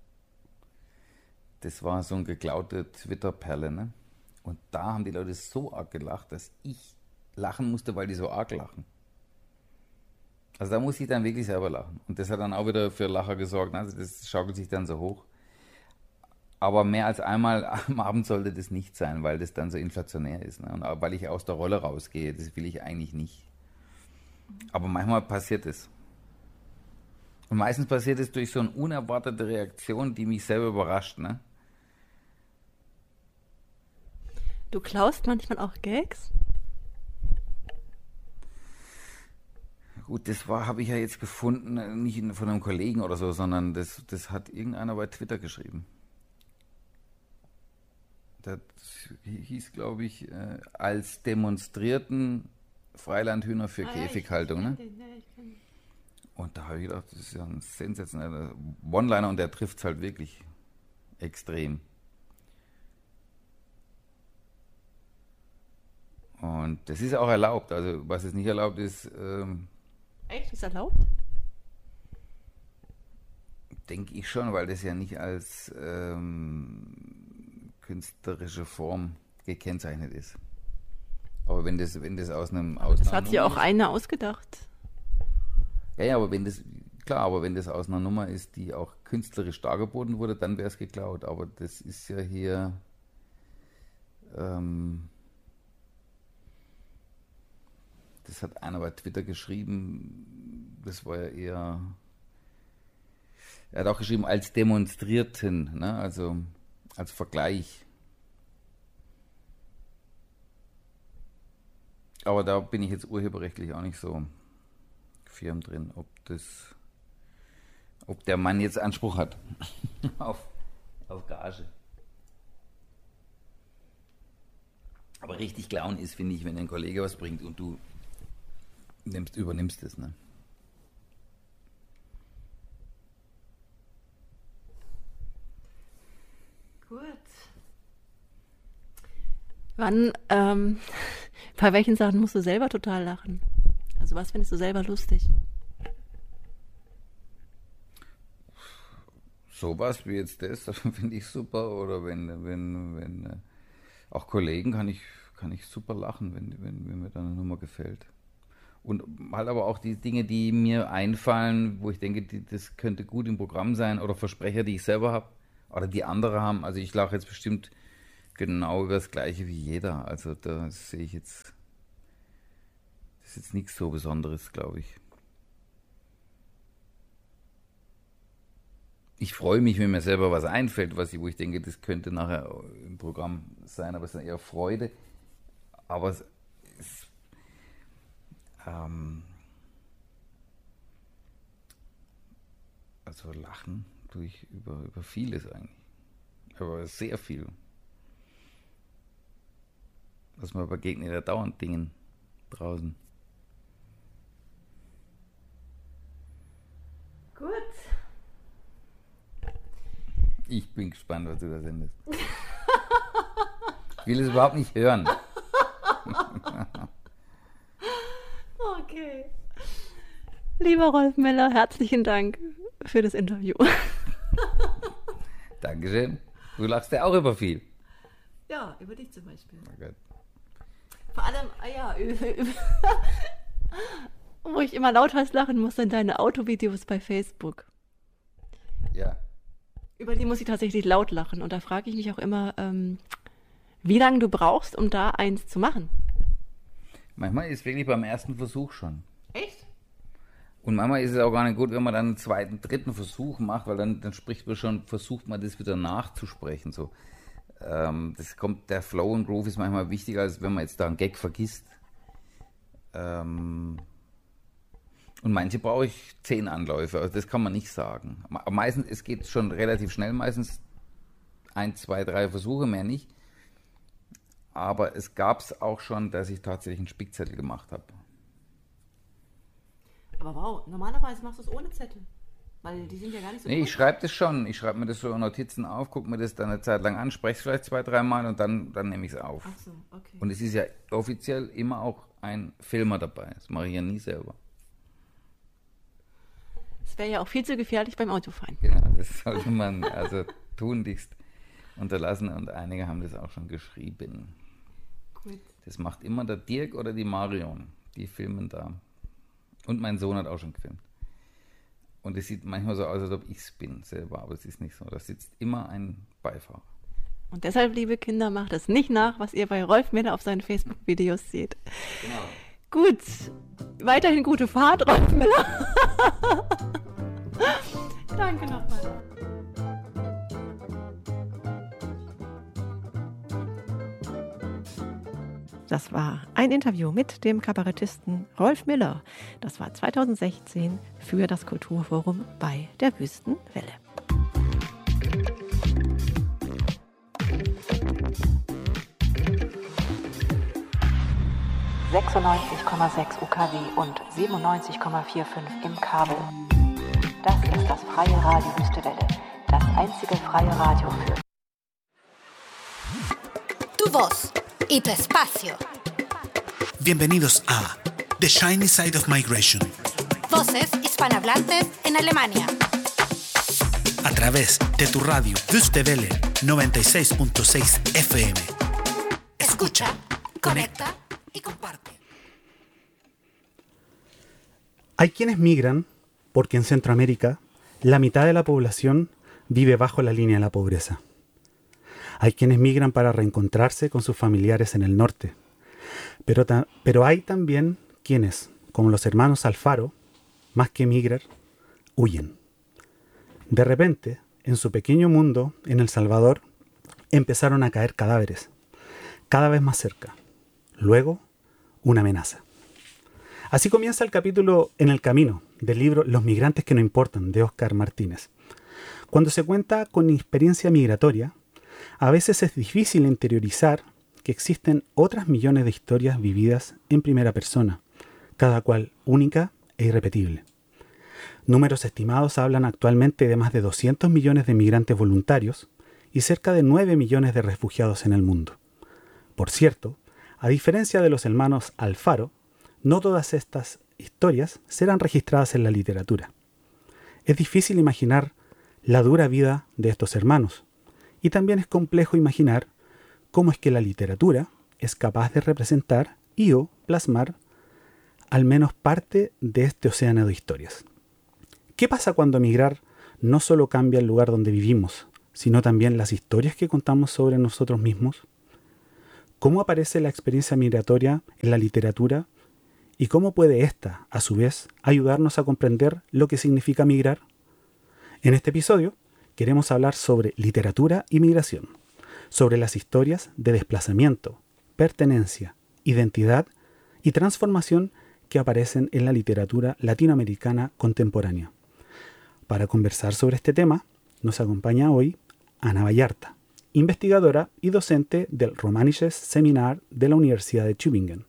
Das war so eine geklaute Twitter-Perle, ne? Und da haben die Leute so arg gelacht, dass ich lachen musste, weil die so arg lachen. Also da muss ich dann wirklich selber lachen. Und das hat dann auch wieder für Lacher gesorgt. Also das schaukelt sich dann so hoch. Aber mehr als einmal am Abend sollte das nicht sein, weil das dann so inflationär ist. Ne? Und auch weil ich aus der Rolle rausgehe, das will ich eigentlich nicht. Aber manchmal passiert es. Und meistens passiert es durch so eine unerwartete Reaktion, die mich selber überrascht. Ne? Du klaust manchmal auch Gags? Gut, das war, habe ich ja jetzt gefunden, nicht von einem Kollegen oder so, sondern das, das hat irgendeiner bei Twitter geschrieben. Das hieß, glaube ich, äh, als demonstrierten Freilandhühner für ah, Käfighaltung. Ja, ich, ich ne? den, ja, ich kenn... Und da habe ich gedacht, das ist ja ein sensationeller One-Liner und der trifft es halt wirklich extrem. Und das ist auch erlaubt. Also was es nicht erlaubt ist... Ähm, Echt? Ist erlaubt? Denke ich schon, weil das ja nicht als ähm, künstlerische Form gekennzeichnet ist. Aber wenn das, wenn das aus einem Ausnahme... Das hat sich auch einer ausgedacht. Ja, ja, aber wenn das... Klar, aber wenn das aus einer Nummer ist, die auch künstlerisch dargeboten wurde, dann wäre es geklaut. Aber das ist ja hier... Ähm, das hat einer bei Twitter geschrieben, das war ja eher... Er hat auch geschrieben, als Demonstrierten, ne? Also als Vergleich. Aber da bin ich jetzt urheberrechtlich auch nicht so firm drin, ob das, ob der Mann jetzt Anspruch hat auf, auf Gage. Aber richtig klauen ist, finde ich, wenn ein Kollege was bringt und du nimmst, übernimmst es, ne? Gut. Wann, ähm, bei welchen Sachen musst du selber total lachen? Also was findest du selber lustig? Sowas wie jetzt das, das finde ich super. Oder wenn, wenn, wenn, auch Kollegen kann ich, kann ich super lachen, wenn, wenn, wenn mir dann eine Nummer gefällt. Und halt aber auch die Dinge, die mir einfallen, wo ich denke, die, das könnte gut im Programm sein, oder Versprecher, die ich selber habe, oder die andere haben. Also ich lache jetzt bestimmt genau das Gleiche wie jeder. Also da sehe ich jetzt, das ist jetzt nichts so Besonderes, glaube ich. Ich freue mich, wenn mir selber was einfällt, was ich, wo ich denke, das könnte nachher im Programm sein, aber es ist eher Freude. Aber es ist, ähm, also lachen tue ich über, über vieles eigentlich. Aber sehr viel. Was man begegnet ja dauernd Dingen draußen. Gut. Ich bin gespannt, was du da sendest. Ich will es überhaupt nicht hören. Okay. Lieber Rolf Miller, herzlichen Dank für das Interview. Dankeschön. Du lachst ja auch über viel. Ja, über dich zum Beispiel. Oh Gott. Vor allem, ah ja, über, über wo ich immer lauthals lachen muss, sind deine Autovideos bei Facebook. Ja. Über die muss ich tatsächlich laut lachen. Und da frage ich mich auch immer, ähm, wie lange du brauchst, um da eins zu machen. Manchmal ist es wirklich beim ersten Versuch schon. Echt? Und manchmal ist es auch gar nicht gut, wenn man dann einen zweiten, dritten Versuch macht, weil dann, dann spricht man schon, versucht man das wieder nachzusprechen. So. Ähm, das kommt, der Flow und Groove ist manchmal wichtiger, als wenn man jetzt da einen Gag vergisst. Ähm, und manche brauche ich zehn Anläufe, also das kann man nicht sagen. Aber meistens, es geht schon relativ schnell, meistens ein, zwei, drei Versuche, mehr nicht. Aber es gab es auch schon, dass ich tatsächlich einen Spickzettel gemacht habe. Aber wow, normalerweise machst du es ohne Zettel. Weil die sind ja gar nicht so Nee, groß. ich schreibe das schon. Ich schreibe mir das so in Notizen auf, gucke mir das dann eine Zeit lang an, spreche es vielleicht zwei, dreimal und dann, dann nehme ich es auf. Ach so, okay. Und es ist ja offiziell immer auch ein Filmer dabei. Das mache ich ja nie selber. Das wäre ja auch viel zu gefährlich beim Autofahren. Genau, das sollte man also tunlichst unterlassen und einige haben das auch schon geschrieben. Gut. Das macht immer der Dirk oder die Marion. Die filmen da. Und mein Sohn hat auch schon gefilmt. Und es sieht manchmal so aus, als ob ich es bin selber, aber es ist nicht so. Da sitzt immer ein Beifahrer. Und deshalb, liebe Kinder, macht es nicht nach, was ihr bei Rolf Miller auf seinen Facebook-Videos seht. Genau. Gut, weiterhin gute Fahrt, Rolf Miller. Danke nochmal. Das war ein Interview mit dem Kabarettisten Rolf Miller. Das war zweitausendsechzehn für das Kulturforum bei der Wüstenwelle. sechsundneunzig Komma sechs U K W und siebenundneunzig Komma fünfundvierzig im Kabel. Das ist das freie Radio Wüstewelle, das einzige freie Radio für Tu voz y tu espacio. Bienvenidos a The Shiny Side of Migration. Voces hispanohablantes en Alemania. A través de tu radio Wüstewelle noventa y seis punto seis F M. Escucha, conecta y comparte. Hay quienes migran porque en Centroamérica la mitad de la población vive bajo la línea de la pobreza. Hay quienes migran para reencontrarse con sus familiares en el norte. Pero, ta- pero hay también quienes, como los hermanos Alfaro, más que migrar, huyen. De repente, en su pequeño mundo, en El Salvador, empezaron a caer cadáveres, cada vez más cerca. Luego, una amenaza. Así comienza el capítulo En el camino del libro Los migrantes que no importan, de Óscar Martínez. Cuando se cuenta con experiencia migratoria, a veces es difícil interiorizar que existen otras millones de historias vividas en primera persona, cada cual única e irrepetible. Números estimados hablan actualmente de más de doscientos millones de migrantes voluntarios y cerca de nueve millones de refugiados en el mundo. Por cierto, a diferencia de los hermanos Alfaro, no todas estas historias serán registradas en la literatura. Es difícil imaginar la dura vida de estos hermanos, y también es complejo imaginar cómo es que la literatura es capaz de representar y o plasmar al menos parte de este océano de historias. ¿Qué pasa cuando emigrar no solo cambia el lugar donde vivimos, sino también las historias que contamos sobre nosotros mismos? ¿Cómo aparece la experiencia migratoria en la literatura? ¿Y cómo puede ésta, a su vez, ayudarnos a comprender lo que significa migrar? En este episodio queremos hablar sobre literatura y migración, sobre las historias de desplazamiento, pertenencia, identidad y transformación que aparecen en la literatura latinoamericana contemporánea. Para conversar sobre este tema, nos acompaña hoy Ana Vallarta, investigadora y docente del Romanisches Seminar de la Universidad de Tübingen.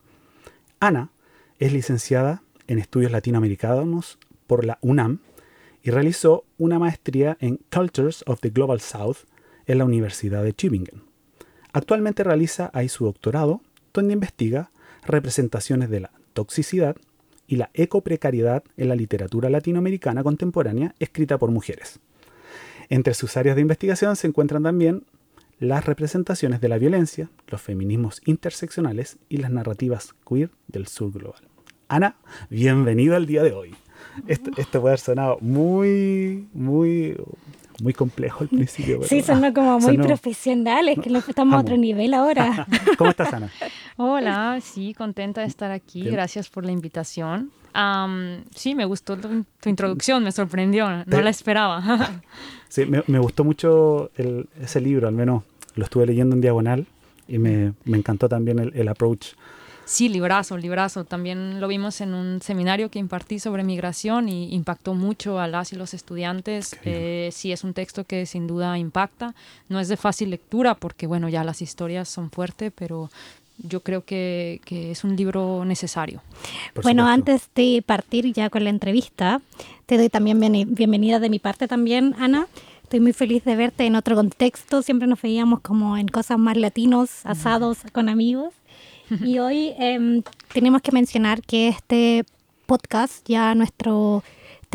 Ana es licenciada en Estudios Latinoamericanos por la UNAM y realizó una maestría en Cultures of the Global South en la Universidad de Tübingen. Actualmente realiza ahí su doctorado, donde investiga representaciones de la toxicidad y la ecoprecariedad en la literatura latinoamericana contemporánea escrita por mujeres. Entre sus áreas de investigación se encuentran también las representaciones de la violencia, los feminismos interseccionales y las narrativas queer del sur global. Ana, bienvenida al día de hoy. Esto, esto puede haber sonado muy, muy, muy complejo al principio. Pero, sí, sonó como muy sonó... profesionales, que estamos a otro nivel ahora. ¿Cómo estás, Ana? Hola, sí, contenta de estar aquí. Bien. Gracias por la invitación. Um, sí, me gustó tu, tu introducción, me sorprendió, no Te... la esperaba. Sí, me, me gustó mucho el, ese libro, al menos lo estuve leyendo en diagonal y me, me encantó también el, el approach. Sí, librazo, librazo. También lo vimos en un seminario que impartí sobre migración y impactó mucho a las y los estudiantes. Eh, sí, es un texto que sin duda impacta. No es de fácil lectura porque, bueno, ya las historias son fuertes, pero yo creo que, que es un libro necesario. Por bueno, supuesto. Antes de partir ya con la entrevista, te doy también bien, bienvenida de mi parte también, Ana. Estoy muy feliz de verte en otro contexto. Siempre nos veíamos como en cosas más latinos, asados con amigos. Y hoy eh, tenemos que mencionar que este podcast, ya nuestro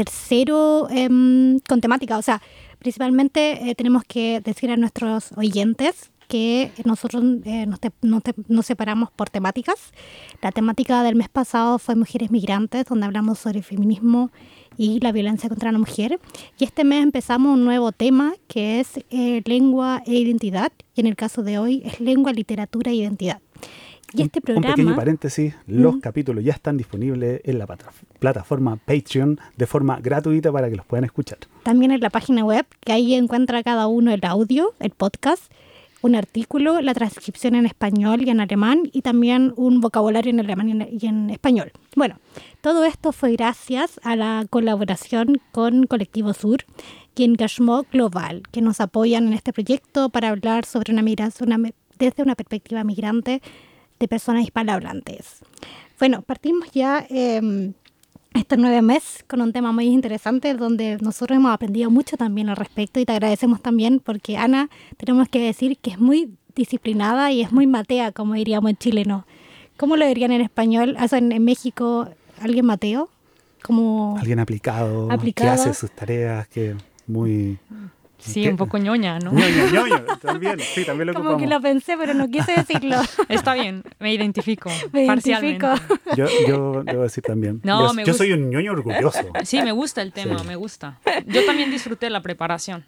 tercero eh, con temática, o sea, principalmente eh, tenemos que decir a nuestros oyentes que nosotros eh, nos, te, nos, te, nos separamos por temáticas. La temática del mes pasado fue Mujeres Migrantes, donde hablamos sobre el feminismo y la violencia contra la mujer. Y este mes empezamos un nuevo tema que es eh, lengua e identidad. Y en el caso de hoy es lengua, literatura e identidad. Y este programa, un pequeño paréntesis, los uh-huh. capítulos ya están disponibles en la plataforma Patreon de forma gratuita para que los puedan escuchar. También en la página web, que ahí encuentra cada uno el audio, el podcast, un artículo, la transcripción en español y en alemán y también un vocabulario en alemán y en español. Bueno, todo esto fue gracias a la colaboración con Colectivo Sur y Engagement Global, que nos apoyan en este proyecto para hablar sobre una migración una, desde una perspectiva migrante de personas hispanohablantes. Bueno, partimos ya eh, este nuevo mes con un tema muy interesante donde nosotros hemos aprendido mucho también al respecto y te agradecemos también porque Ana, tenemos que decir que es muy disciplinada y es muy matea, como diríamos en chileno. ¿Cómo lo dirían en español? O sea, en, en México, ¿alguien mateo? Como alguien aplicado, aplicado, que hace sus tareas, que muy... Sí, ¿Qué? Un poco ñoña, ¿no? ñoño, ñoño, también, sí, también lo Como ocupamos. que lo pensé, pero no quise decirlo. Está bien, me identifico, me parcialmente. Identifico. Yo, yo debo decir también. No, yo, me yo gusta. soy un ñoño orgulloso. Sí, me gusta el tema, sí. me gusta. Yo también disfruté la preparación.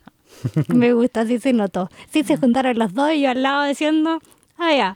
Me gusta, sí se notó. Sí se juntaron los dos y yo al lado diciendo... Ah, ya.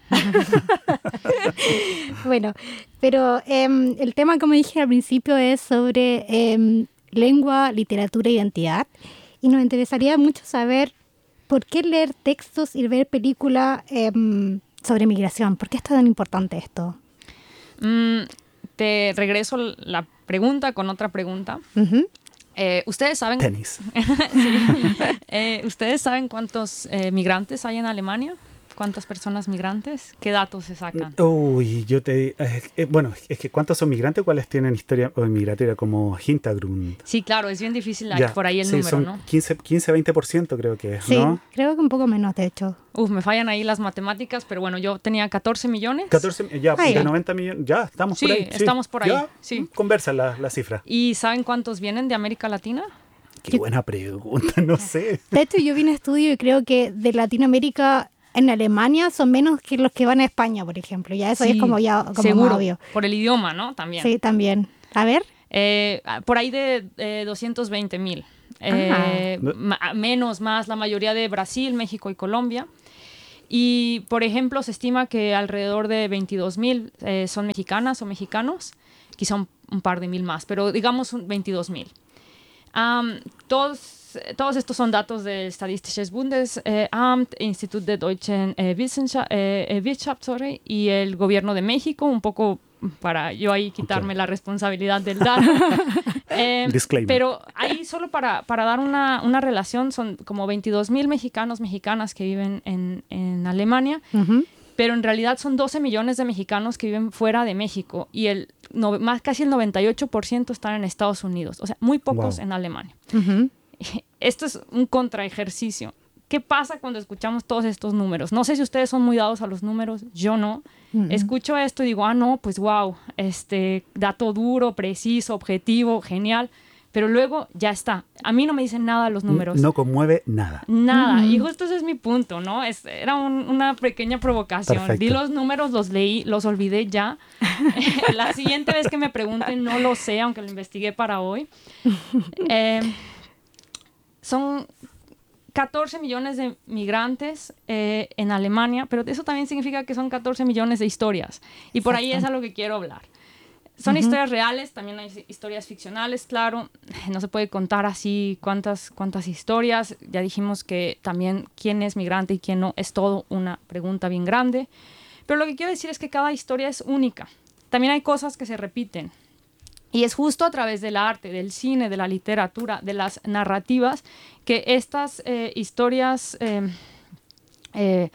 Bueno, pero eh, el tema, como dije al principio, es sobre eh, lengua, literatura e identidad. Y nos interesaría mucho saber por qué leer textos y ver películas eh, sobre migración. ¿Por qué es tan importante esto? Mm, te regreso la pregunta con otra pregunta. Uh-huh. Eh, ¿Ustedes saben? Tenis. Sí. eh, ¿Ustedes saben cuántos eh, migrantes hay en Alemania? ¿Cuántas personas migrantes? ¿Qué datos se sacan? Uy, yo te... Eh, eh, bueno, es que ¿cuántos son migrantes? ¿Cuáles tienen historia migratoria como Hintergrund? Sí, claro, es bien difícil ya, por ahí el sí, número, son ¿no? quince a veinte por ciento creo que es, sí, ¿no? Sí, creo que un poco menos, de hecho. Uf, me fallan ahí las matemáticas, pero bueno, yo tenía catorce millones. catorce, ya, Ay, de ya. noventa millones, ya, estamos sí, por ahí. Sí, estamos por ahí, ya, sí. Conversa la, la cifra. ¿Y saben cuántos vienen de América Latina? Qué buena pregunta, no sé. De hecho, yo vi un estudio y creo que de Latinoamérica... En Alemania son menos que los que van a España, por ejemplo. Ya eso sí, es como ya como seguro, más obvio. Por el idioma, ¿no? También. Sí, también. A ver. Eh, por ahí de eh, doscientos veinte mil. Eh, ma- menos, más, la mayoría de Brasil, México y Colombia. Y, por ejemplo, se estima que alrededor de veintidós mil eh, son mexicanas o mexicanos, quizá un, un par de mil más, pero digamos veintidós mil. Um, todos, todos estos son datos del Statistisches Bundesamt, Institut der Deutschen eh, Wissenschaft, eh, Wirtschaft, sorry, y el gobierno de México, un poco para yo ahí quitarme okay. la responsabilidad del dato. eh, Disclaimer. Pero ahí solo para, para dar una, una relación, son como veintidós mil mexicanos, mexicanas que viven en, en Alemania, uh-huh. pero en realidad son doce millones de mexicanos que viven fuera de México y el, no, más, casi el noventa y ocho por ciento están en Estados Unidos, o sea, muy pocos wow. en Alemania. Uh-huh. Esto es un contraejercicio. ¿Qué pasa cuando escuchamos todos estos números? No sé si ustedes son muy dados a los números, yo no. Uh-huh. Escucho esto y digo, ah, no, pues wow, este dato duro, preciso, objetivo, genial. Pero luego ya está. A mí no me dicen nada los números. No conmueve nada. Nada. Uh-huh. Y justo ese es mi punto, ¿no? Es, era un, una pequeña provocación. Perfecto. Vi los números, los leí, los olvidé ya. La siguiente vez que me pregunten, no lo sé, aunque lo investigué para hoy. Eh, son catorce millones de migrantes eh, en Alemania, pero eso también significa que son catorce millones de historias. Y por Exacto. ahí es a lo que quiero hablar. Son uh-huh. historias reales, también hay historias ficcionales, claro. No se puede contar así cuántas, cuántas historias. Ya dijimos que también quién es migrante y quién no es todo una pregunta bien grande. Pero lo que quiero decir es que cada historia es única. También hay cosas que se repiten. Y es justo a través del arte, del cine, de la literatura, de las narrativas, que estas eh, historias, eh, eh,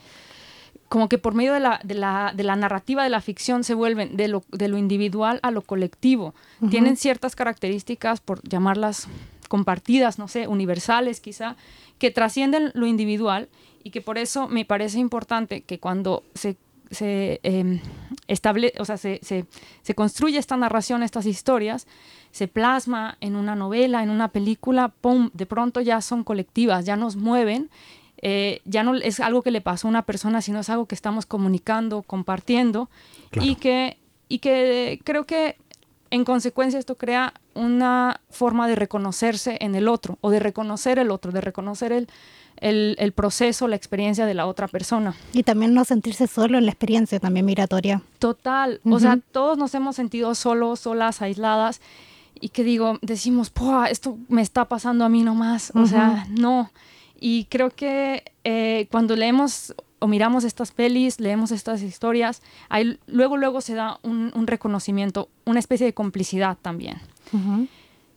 como que por medio de la, de, la, de la narrativa de la ficción, se vuelven de lo, de lo individual a lo colectivo. Uh-huh. Tienen ciertas características, por llamarlas compartidas, no sé, universales quizá, que trascienden lo individual y que por eso me parece importante que cuando se se eh, estable, o sea, se, se, se construye esta narración, estas historias, se plasma en una novela, en una película, ¡pum!, de pronto ya son colectivas, ya nos mueven, eh, ya no es algo que le pasó a una persona, sino es algo que estamos comunicando, compartiendo, claro. y, que, y que creo que en consecuencia esto crea una forma de reconocerse en el otro, o de reconocer el otro, de reconocer el El, el proceso, la experiencia de la otra persona. Y también no sentirse solo en la experiencia también migratoria. Total. Uh-huh. O sea, todos nos hemos sentido solos, solas, aisladas. Y que digo, decimos, ¡pua! Esto me está pasando a mí nomás. Uh-huh. O sea, no. Y creo que eh, cuando leemos o miramos estas pelis, leemos estas historias, ahí, luego, luego se da un, un reconocimiento, una especie de complicidad también. Uh-huh.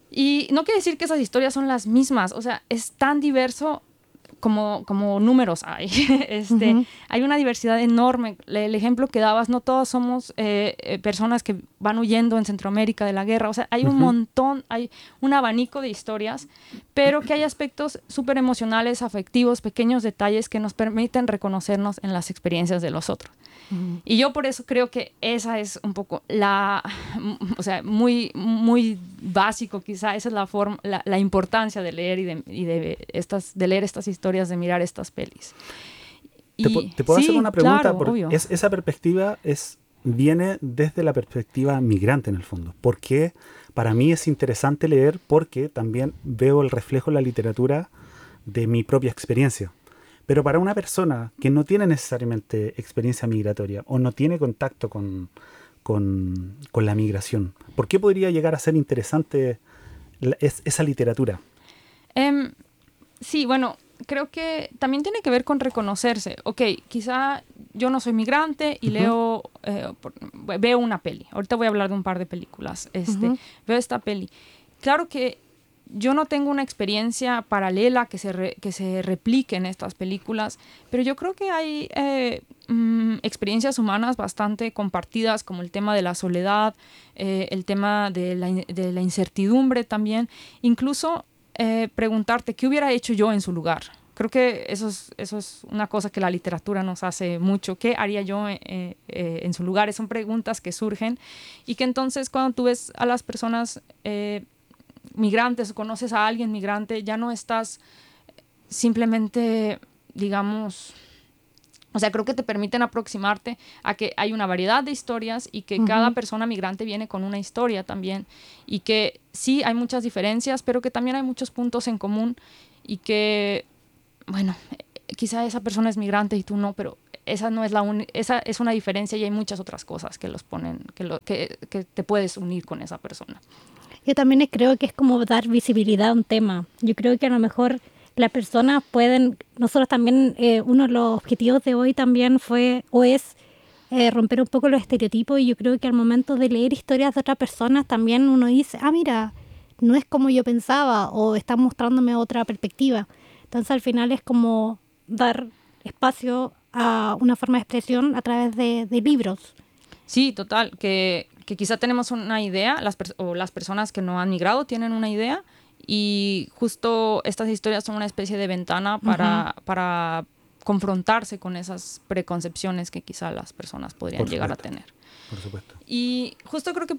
Y no quiere decir que esas historias son las mismas. O sea, es tan diverso Como, como números hay. este, uh-huh. Hay una diversidad enorme. El ejemplo que dabas, no todos somos eh, eh, personas que van huyendo en Centroamérica de la guerra. O sea, hay un uh-huh. montón, hay un abanico de historias, pero que hay aspectos súper emocionales, afectivos, pequeños detalles que nos permiten reconocernos en las experiencias de los otros. Uh-huh. Y yo por eso creo que esa es un poco la, o sea, muy, muy básico quizá, esa es la forma, la, la importancia de leer y de, y de estas, de leer estas historias, de mirar estas pelis. ¿Te, Y, ¿Te puedo sí, hacer una pregunta? claro, Porque es, esa perspectiva es, viene desde la perspectiva migrante en el fondo. ¿Por qué? Para mí es interesante leer porque también veo el reflejo en la literatura de mi propia experiencia. Pero para una persona que no tiene necesariamente experiencia migratoria o no tiene contacto con, con, con la migración, ¿por qué podría llegar a ser interesante la, es, esa literatura? Um, sí, bueno, creo que también tiene que ver con reconocerse. Ok, quizá yo no soy migrante y uh-huh. leo, eh, por, veo una peli. Ahorita voy a hablar de un par de películas. Este, uh-huh. Veo esta peli. Claro que yo no tengo una experiencia paralela que se, re, que se replique en estas películas, pero yo creo que hay eh, mm, experiencias humanas bastante compartidas, como el tema de la soledad, eh, el tema de la, de la incertidumbre también. Incluso eh, preguntarte qué hubiera hecho yo en su lugar. Creo que eso es, eso es una cosa que la literatura nos hace mucho. ¿Qué haría yo eh, eh, en su lugar? Son preguntas que surgen y que entonces cuando tú ves a las personas eh, migrantes o conoces a alguien migrante, ya no estás simplemente, digamos, O sea, creo que te permiten aproximarte a que hay una variedad de historias y que uh-huh. cada persona migrante viene con una historia también. Y que sí, hay muchas diferencias, pero que también hay muchos puntos en común. Y que, bueno, quizá esa persona es migrante y tú no, pero esa no es la un- esa es una diferencia y hay muchas otras cosas que los ponen, que, lo, que, que te puedes unir con esa persona. Yo también creo que es como dar visibilidad a un tema. Yo creo que a lo mejor las personas pueden, nosotros también, eh, uno de los objetivos de hoy también fue o es eh, romper un poco los estereotipos, y yo creo que al momento de leer historias de otras personas también uno dice, ah, mira, no es como yo pensaba, o está mostrándome otra perspectiva. Entonces al final es como dar espacio a una forma de expresión a través de, de libros. Sí, total, que, que quizá tenemos una idea, las pers- o las personas que no han migrado tienen una idea, y justo estas historias son una especie de ventana para, uh-huh. para confrontarse con esas preconcepciones que quizá las personas podrían llegar a tener. Por supuesto. Y justo creo que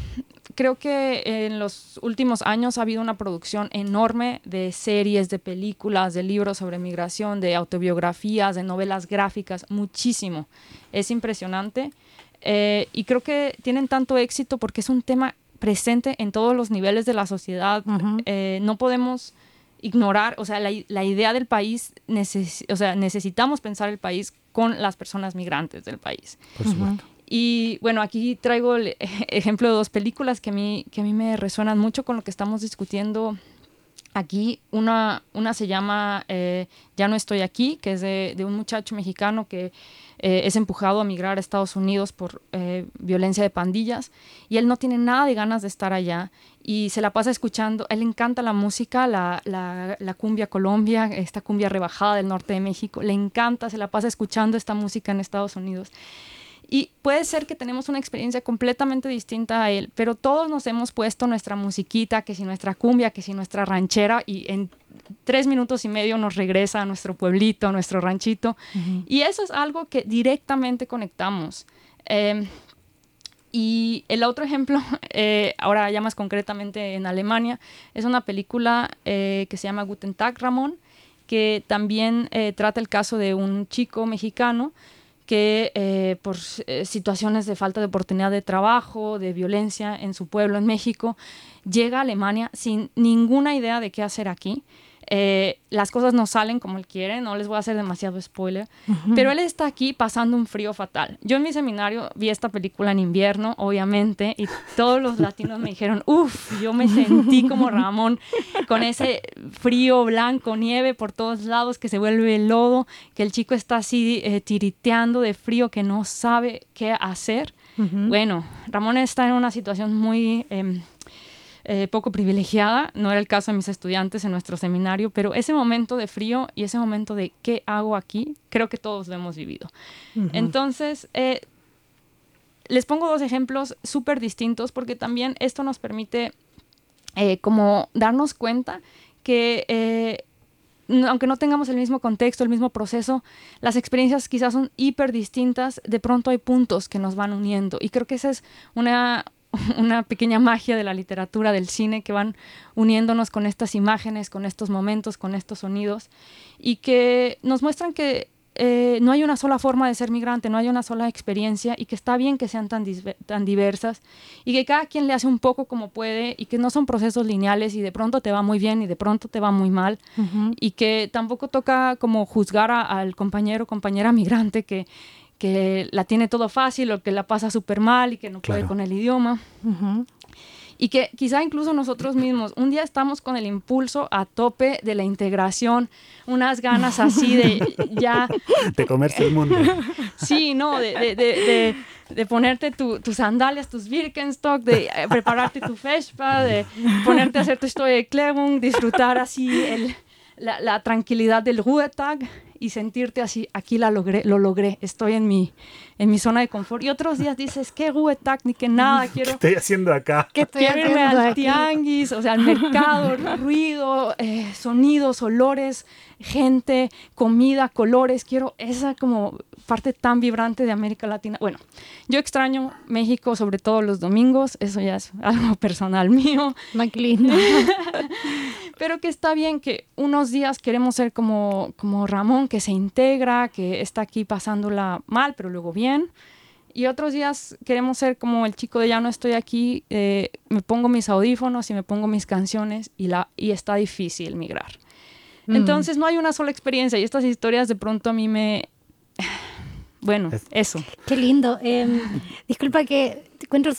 creo que en los últimos años ha habido una producción enorme de series, de películas, de libros sobre migración, de autobiografías, de novelas gráficas, muchísimo. Es impresionante. Eh, y creo que tienen tanto éxito porque es un tema presente en todos los niveles de la sociedad. Uh-huh. Eh, no podemos ignorar, o sea, la, la idea del país, neces- o sea, necesitamos pensar el país con las personas migrantes del país. Por supuesto. Uh-huh. Y bueno, aquí traigo el ejemplo de dos películas que a mí, que a mí me resuenan mucho con lo que estamos discutiendo aquí. Una, una se llama eh, Ya no estoy aquí, que es de, de un muchacho mexicano que eh, es empujado a migrar a Estados Unidos por eh, violencia de pandillas, y él no tiene nada de ganas de estar allá y se la pasa escuchando. A él le encanta la música, la, la, la cumbia Colombia, esta cumbia rebajada del norte de México, le encanta, se la pasa escuchando esta música en Estados Unidos. Y puede ser que tenemos una experiencia completamente distinta a él, pero todos nos hemos puesto nuestra musiquita, que si nuestra cumbia, que si nuestra ranchera, y en tres minutos y medio nos regresa a nuestro pueblito, a nuestro ranchito. Uh-huh. Y eso es algo que directamente conectamos. Eh, y el otro ejemplo, eh, ahora ya más concretamente en Alemania, es una película eh, que se llama Guten Tag, Ramón, que también eh, trata el caso de un chico mexicano que eh, por eh, situaciones de falta de oportunidad de trabajo, de violencia en su pueblo en México, llega a Alemania sin ninguna idea de qué hacer aquí. Eh, las cosas no salen como él quiere, no les voy a hacer demasiado spoiler, uh-huh. pero él está aquí pasando un frío fatal. Yo en mi seminario vi esta película en invierno, obviamente, y todos los latinos me dijeron, uff, yo me sentí como Ramón, con ese frío blanco, nieve por todos lados, que se vuelve lodo, que el chico está así eh, tiriteando de frío, que no sabe qué hacer. Uh-huh. Bueno, Ramón está en una situación muy... Eh, Eh, poco privilegiada, no era el caso de mis estudiantes en nuestro seminario, pero ese momento de frío y ese momento de ¿qué hago aquí? Creo que todos lo hemos vivido. Uh-huh. Entonces, eh, les pongo dos ejemplos súper distintos porque también esto nos permite eh, como darnos cuenta que eh, no, aunque no tengamos el mismo contexto, el mismo proceso, las experiencias quizás son hiper distintas, de pronto hay puntos que nos van uniendo, y creo que esa es una... una pequeña magia de la literatura, del cine, que van uniéndonos con estas imágenes, con estos momentos, con estos sonidos, y que nos muestran que eh, no hay una sola forma de ser migrante, no hay una sola experiencia, y que está bien que sean tan, dis- tan diversas, y que cada quien le hace un poco como puede, y que no son procesos lineales, y de pronto te va muy bien y de pronto te va muy mal, uh-huh. y que tampoco toca como juzgar a, al compañero o compañera migrante que que la tiene todo fácil o que la pasa súper mal y que no puede claro. con el idioma. Uh-huh. Y que quizá incluso nosotros mismos, un día estamos con el impulso a tope de la integración, unas ganas así de ya... de comerse el mundo. Sí, no, de, de, de, de, de ponerte tu, tus sandalias, tus Birkenstock, de eh, prepararte tu Vespa, de ponerte a hacer tu Steuererklärung, disfrutar así el, la, la tranquilidad del Ruhetag, y sentirte así, aquí la logré, lo logré, estoy en mi, en mi zona de confort. Y otros días dices, qué Ruhetag, ni que nada, quiero... ¿Qué estoy haciendo acá? ¿Qué estoy quiero irme al aquí? Tianguis, o sea, al mercado, ruido, eh, sonidos, olores, gente, comida, colores. Quiero esa como parte tan vibrante de América Latina. Bueno, yo extraño México, sobre todo los domingos, eso ya es algo personal mío. Más lindo. pero que está bien, que unos días queremos ser como, como Ramón, que se integra, que está aquí pasándola mal, pero luego bien. Y otros días queremos ser como el chico de ya no estoy aquí, eh, me pongo mis audífonos y me pongo mis canciones y, la, y está difícil migrar. Mm. Entonces no hay una sola experiencia y estas historias de pronto a mí me... Bueno, eso. Qué lindo. Eh, disculpa que te encuentro